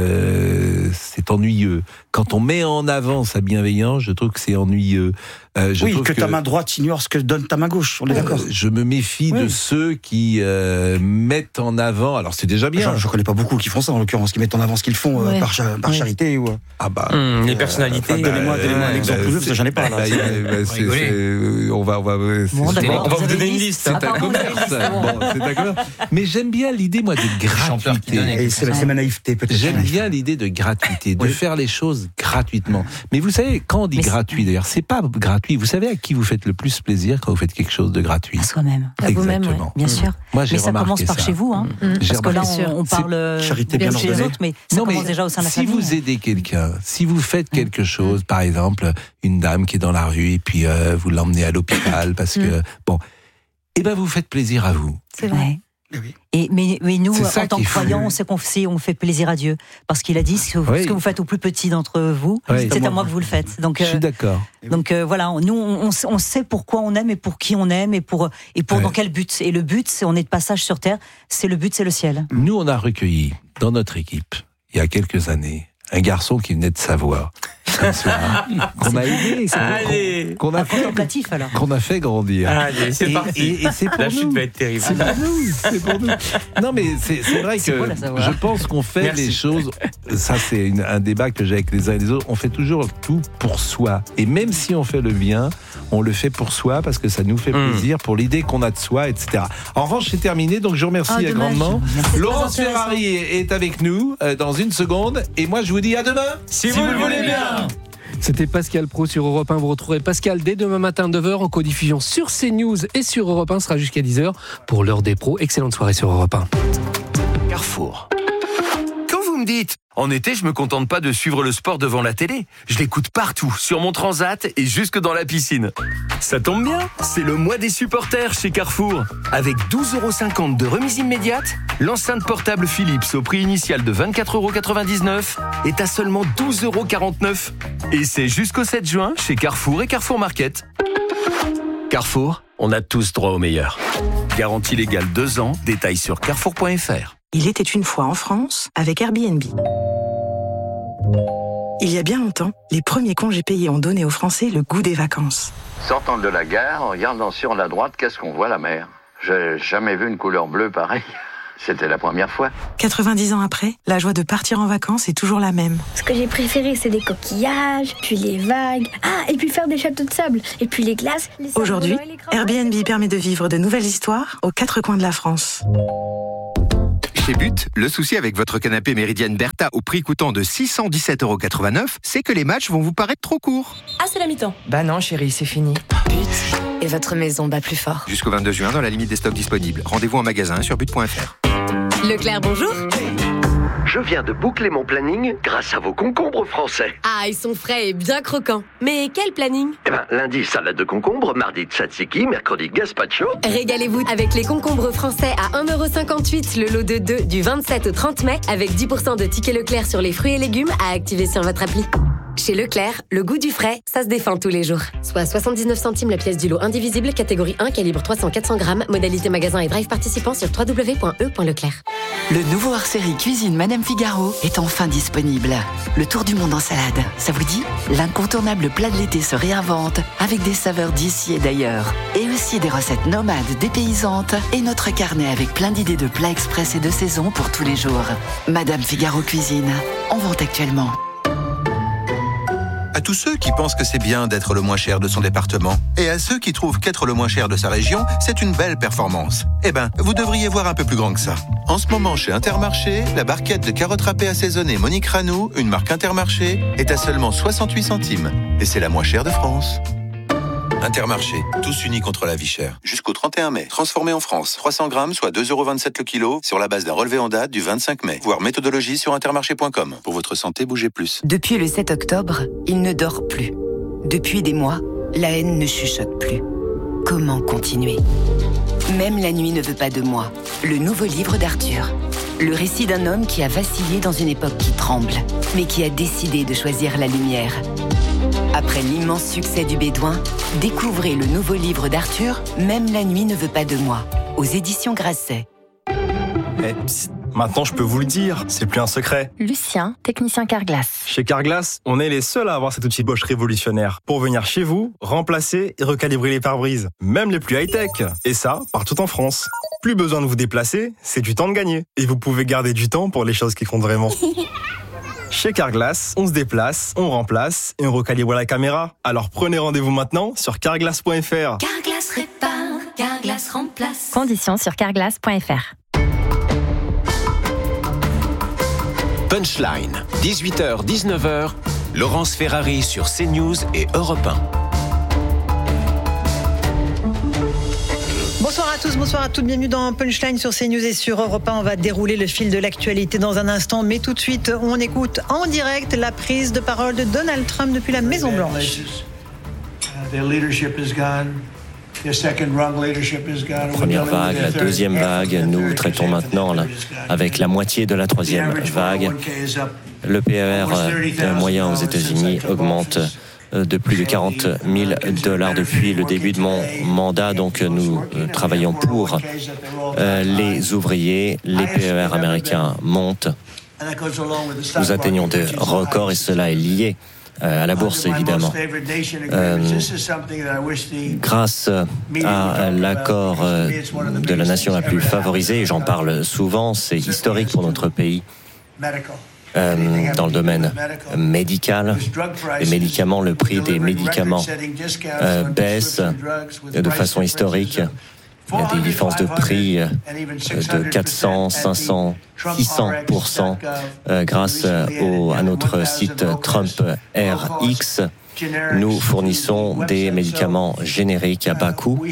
Speaker 1: euh, c'est ennuyeux. Quand on met en avant sa bienveillance, je trouve que c'est ennuyeux. Euh, je
Speaker 2: Oui,
Speaker 1: trouve
Speaker 2: que, ta main droite ignore ce que donne ta main gauche, on est d'accord.
Speaker 1: Euh, je me méfie de
Speaker 2: Oui.
Speaker 1: ceux qui euh, mettent en avant... Alors, c'est déjà bien.
Speaker 2: Je, je connais pas beaucoup qui font ça, en l'occurrence, qui mettent en avant ce qu'ils font euh,
Speaker 9: Ouais.
Speaker 2: par, cha- par
Speaker 9: Ouais.
Speaker 2: charité. Ou, euh,
Speaker 1: Ah bah...
Speaker 3: Hum, les personnalités.
Speaker 2: enfin, donnez-moi
Speaker 3: euh,
Speaker 2: donnez-moi un
Speaker 3: ouais,
Speaker 2: exemple
Speaker 1: bah,
Speaker 2: plus ça j'en ai pas. Là.
Speaker 1: Bah, il y a-
Speaker 2: C'est-
Speaker 1: bah, c'est-
Speaker 3: rigoler.
Speaker 1: c'est- on va, on va, c'est-
Speaker 9: Bon,
Speaker 1: c'est-
Speaker 9: d'accord,
Speaker 3: on va
Speaker 9: vous
Speaker 3: vous
Speaker 9: avez
Speaker 3: donner une
Speaker 9: dit-
Speaker 3: liste.
Speaker 1: c'est un
Speaker 9: Apparemment, vous avez une
Speaker 1: commerce.
Speaker 9: liste, bon.
Speaker 1: Bon, c'est d'accord. Mais j'aime bien l'idée, moi, de
Speaker 3: chanteur qui donne
Speaker 1: gratuité.
Speaker 2: Et c'est c'est ma naïveté, peut-être.
Speaker 1: J'aime
Speaker 2: naïveté.
Speaker 1: bien l'idée de gratuité, de
Speaker 2: Oui.
Speaker 1: faire les choses gratuitement. Mais vous savez, quand on dit
Speaker 9: Mais c'est-
Speaker 1: gratuit, d'ailleurs, c'est pas gratuit. Vous savez à qui vous faites le plus plaisir quand vous faites quelque chose de gratuit ?
Speaker 9: À soi-même.
Speaker 12: À vous-même,
Speaker 1: Exactement.
Speaker 9: Bien sûr.
Speaker 1: Moi, j'ai
Speaker 9: Mais ça
Speaker 1: remarqué
Speaker 9: commence par
Speaker 1: ça.
Speaker 9: chez vous, hein.
Speaker 1: J'ai
Speaker 9: Parce que là,
Speaker 1: remarqué.
Speaker 9: on, on parle euh,
Speaker 2: charité
Speaker 9: bien
Speaker 2: bien
Speaker 9: chez les
Speaker 2: ordonnée.
Speaker 9: autres, mais ça
Speaker 1: Non, mais
Speaker 9: commence déjà au sein de la
Speaker 1: si
Speaker 9: famille.
Speaker 1: vous aidez quelqu'un, si vous faites quelque chose, par exemple, une dame qui est dans la rue et puis euh, vous l'emmenez à l'hôpital parce que bon, eh ben vous faites plaisir à vous.
Speaker 9: C'est vrai.
Speaker 2: Eh oui.
Speaker 9: Et, mais, mais nous,
Speaker 1: C'est ça
Speaker 9: en tant
Speaker 1: qu'il
Speaker 9: que
Speaker 1: faut.
Speaker 9: croyants, on sait qu'on fait, on fait plaisir à Dieu. Parce qu'il a dit, ce que, vous-
Speaker 1: Oui.
Speaker 9: ce que vous faites au plus petit d'entre vous,
Speaker 1: Oui.
Speaker 9: c'est à moi que vous le faites. Donc,
Speaker 1: Je suis
Speaker 9: euh,
Speaker 1: d'accord.
Speaker 9: donc euh, voilà, on- nous, on, on- on sait pourquoi on aime et pour qui on aime et pour, et pour
Speaker 1: Ouais.
Speaker 9: dans quel but. Et le but, c'est on est de passage sur Terre, c'est le but, c'est le ciel.
Speaker 1: Nous, on a recueilli dans notre équipe, il y a quelques années, un garçon qui venait de Savoie. ce soir, qu'on a aidé,
Speaker 9: Allez, qu'on, qu'on a fait, alors.
Speaker 1: qu'on a fait grandir.
Speaker 3: Allez, c'est
Speaker 1: et,
Speaker 3: parti.
Speaker 1: Et, et c'est pour
Speaker 3: La
Speaker 1: nous.
Speaker 3: chute va être terrible.
Speaker 1: C'est pour nous. C'est pour nous. Non, mais c'est, c'est vrai c'est que je pense qu'on fait Merci. les choses. Ça, c'est une, un débat que j'ai avec les uns et les autres. On fait toujours tout pour soi. Et même si on fait le bien, on le fait pour soi parce que ça nous fait mmh. plaisir, pour l'idée qu'on a de soi, et cetera. En revanche, c'est terminé. Donc, je vous remercie ah, grandement. Merci. Laurence Ferrari est avec nous euh, dans une seconde. Et moi, je vous dis à demain.
Speaker 3: Si, si vous, vous le voulez bien.
Speaker 13: C'était Pascal Praud sur Europe un. Vous retrouverez Pascal dès demain matin neuf heures en codiffusion sur CNews et sur Europe un. Ce sera jusqu'à dix heures pour l'heure des pros. Excellente soirée sur Europe un.
Speaker 30: Carrefour. Quand vous me dites en été, je me contente pas de suivre le sport devant la télé. Je l'écoute partout, sur mon transat et jusque dans la piscine. Ça tombe bien, c'est le mois des supporters chez Carrefour. Avec douze euros cinquante de remise immédiate, l'enceinte portable Philips au prix initial de vingt-quatre euros quatre-vingt-dix-neuf est à seulement douze euros quarante-neuf. Et c'est jusqu'au sept juin chez Carrefour et Carrefour Market. Carrefour, on a tous droit au meilleur. Garantie légale deux ans, détails sur carrefour point f r.
Speaker 6: Il était une fois en France avec Airbnb. Il y a bien longtemps, les premiers congés payés ont donné aux Français le goût des vacances.
Speaker 7: Sortant de la gare, en regardant sur la droite, qu'est-ce qu'on voit, la mer? J'ai jamais vu une couleur bleue pareille. C'était la première fois.
Speaker 6: quatre-vingt-dix ans après, la joie de partir en vacances est toujours la même.
Speaker 26: Ce que j'ai préféré, c'est des coquillages, puis les vagues, ah, et puis faire des châteaux de sable, et puis les glaces. Les
Speaker 6: Aujourd'hui, Airbnb permet de vivre de nouvelles histoires aux quatre coins de la France.
Speaker 8: Chez But, le souci avec votre canapé Meridian Bertha au prix coûtant de six cent dix-sept euros quatre-vingt-neuf, c'est que les matchs vont vous paraître trop courts.
Speaker 10: Ah, c'est la mi-temps.
Speaker 17: Bah non, chérie, c'est fini.
Speaker 10: But, et votre maison bat plus fort.
Speaker 8: Jusqu'au vingt-deux juin, dans la limite des stocks disponibles. Rendez-vous en magasin sur but point f r.
Speaker 16: Leclerc, bonjour.
Speaker 18: Je viens de boucler mon planning grâce à vos concombres français.
Speaker 16: Ah, ils sont frais et bien croquants. Mais quel planning?
Speaker 18: Eh ben, lundi, salade de concombre, mardi, tzatziki, mercredi, gazpacho.
Speaker 16: Régalez-vous avec les concombres français à un euro cinquante-huit, le lot de deux du vingt-sept au trente mai, avec dix pour cent de tickets Leclerc sur les fruits et légumes à activer sur votre appli. Chez Leclerc, le goût du frais, ça se défend tous les jours. Soit soixante-dix-neuf centimes la pièce du lot indivisible, catégorie un, calibre trois cents à quatre cents grammes, modalité magasin et drive participant sur w w w point e point leclerc.
Speaker 15: Le nouveau hors-série Cuisine Madame Figaro est enfin disponible. Le tour du monde en salade, ça vous dit? L'incontournable plat de l'été se réinvente avec des saveurs d'ici et d'ailleurs. Et aussi des recettes nomades dépaysantes et notre carnet avec plein d'idées de plats express et de saison pour tous les jours. Madame Figaro Cuisine, en vente actuellement.
Speaker 22: À tous ceux qui pensent que c'est bien d'être le moins cher de son département, et à ceux qui trouvent qu'être le moins cher de sa région, c'est une belle performance. Eh ben, vous devriez voir un peu plus grand que ça. En ce moment, chez Intermarché, la barquette de carottes râpées assaisonnées Monique Ranou, une marque Intermarché, est à seulement soixante-huit centimes. Et c'est la moins chère de France. Intermarché, tous unis contre la vie chère. Jusqu'au trente et un mai. Transformé en France. trois cents grammes, soit deux euros vingt-sept le kilo, sur la base d'un relevé en date du vingt-cinq mai. Voir méthodologie sur intermarché point com. Pour votre santé, bougez plus.
Speaker 15: Depuis le sept octobre, il ne dort plus. Depuis des mois, la haine ne chuchote plus. Comment continuer? Même la nuit ne veut pas de moi. Le nouveau livre d'Arthur. Le récit d'un homme qui a vacillé dans une époque qui tremble, mais qui a décidé de choisir la lumière. Après l'immense succès du Bédouin, découvrez le nouveau livre d'Arthur, Même la nuit ne veut pas de moi, aux éditions Grasset.
Speaker 23: Eh, psst, maintenant je peux vous le dire, c'est plus un secret.
Speaker 12: Lucien, technicien Carglass.
Speaker 23: Chez Carglass, on est les seuls à avoir cet outil Bosch révolutionnaire pour venir chez vous, remplacer et recalibrer les pare-brises, même les plus high-tech. Et ça, partout en France. Plus besoin de vous déplacer, c'est du temps de gagner. Et vous pouvez garder du temps pour les choses qui comptent vraiment. Chez Carglass, on se déplace, on remplace et on recalibre la caméra. Alors prenez rendez-vous maintenant sur carglass point f r.
Speaker 20: Carglass répare, Carglass remplace.
Speaker 12: Conditions sur carglass point f r.
Speaker 4: Punchline, dix-huit heures dix-neuf heures, Laurence Ferrari sur CNews et Europe un.
Speaker 24: Bonsoir à tous, bonsoir à toutes, bienvenue dans Punchline sur CNews et sur Europe un. On va dérouler le fil de l'actualité dans un instant, mais tout de suite, on écoute en direct la prise de parole de Donald Trump depuis la Maison-Blanche.
Speaker 25: Première vague, la deuxième vague, nous traitons maintenant là, avec la moitié de la troisième vague. Le P E R moyen aux États-Unis augmente de plus de quarante mille dollars depuis le début de mon mandat. Donc nous travaillons pour les ouvriers. Les P E R américains montent. Nous atteignons des records et cela est lié à la bourse évidemment. Euh, grâce à l'accord de la nation la plus favorisée, et j'en parle souvent, c'est historique pour notre pays. Euh, dans le domaine médical, les médicaments, le prix des médicaments euh, baisse de façon historique. Il y a des différences de prix de quatre cents, cinq cents, six cents pour cent euh, grâce au, à notre site Trump R X. Nous fournissons des médicaments génériques à bas coût.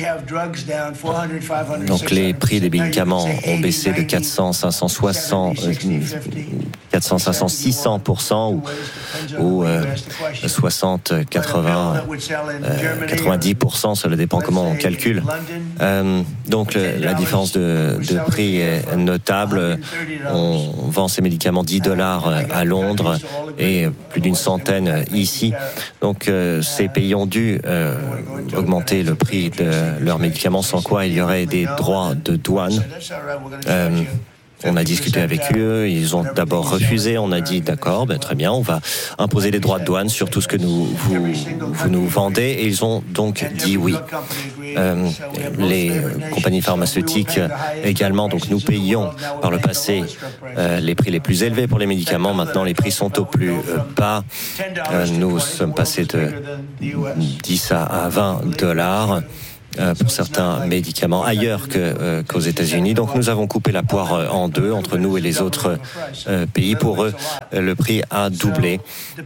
Speaker 25: Donc les prix des médicaments ont baissé de quatre cents, cinq cents, soixante, quatre cents, cinq cents, six cents pour cent ou, ou euh, soixante, quatre-vingts, euh, quatre-vingt-dix pour cent, cela dépend comment on calcule. Euh, donc le, la différence de, de prix est notable. On vend ces médicaments dix dollars à Londres et plus d'une centaine ici. Donc euh, ces pays ont dû euh, augmenter le prix de leurs médicaments, sans quoi il y aurait des droits de douane. Euh, On a discuté avec eux, ils ont d'abord refusé, on a dit d'accord, ben très bien, on va imposer des droits de douane sur tout ce que nous, vous, vous nous vendez, et ils ont donc dit oui. Euh, les compagnies pharmaceutiques également, donc nous payions par le passé euh, les prix les plus élevés pour les médicaments, maintenant les prix sont au plus bas, euh, nous sommes passés de dix à vingt dollars. Euh, pour certains médicaments ailleurs que, euh, qu'aux États-Unis. Donc nous avons coupé la poire euh, en deux entre nous et les autres euh, pays. Pour eux, euh, le prix a doublé.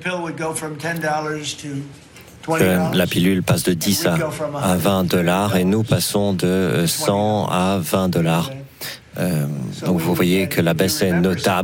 Speaker 25: Euh, la pilule passe de dix à vingt dollars et nous passons de cent à vingt dollars. Euh, donc vous voyez que la baisse est notable.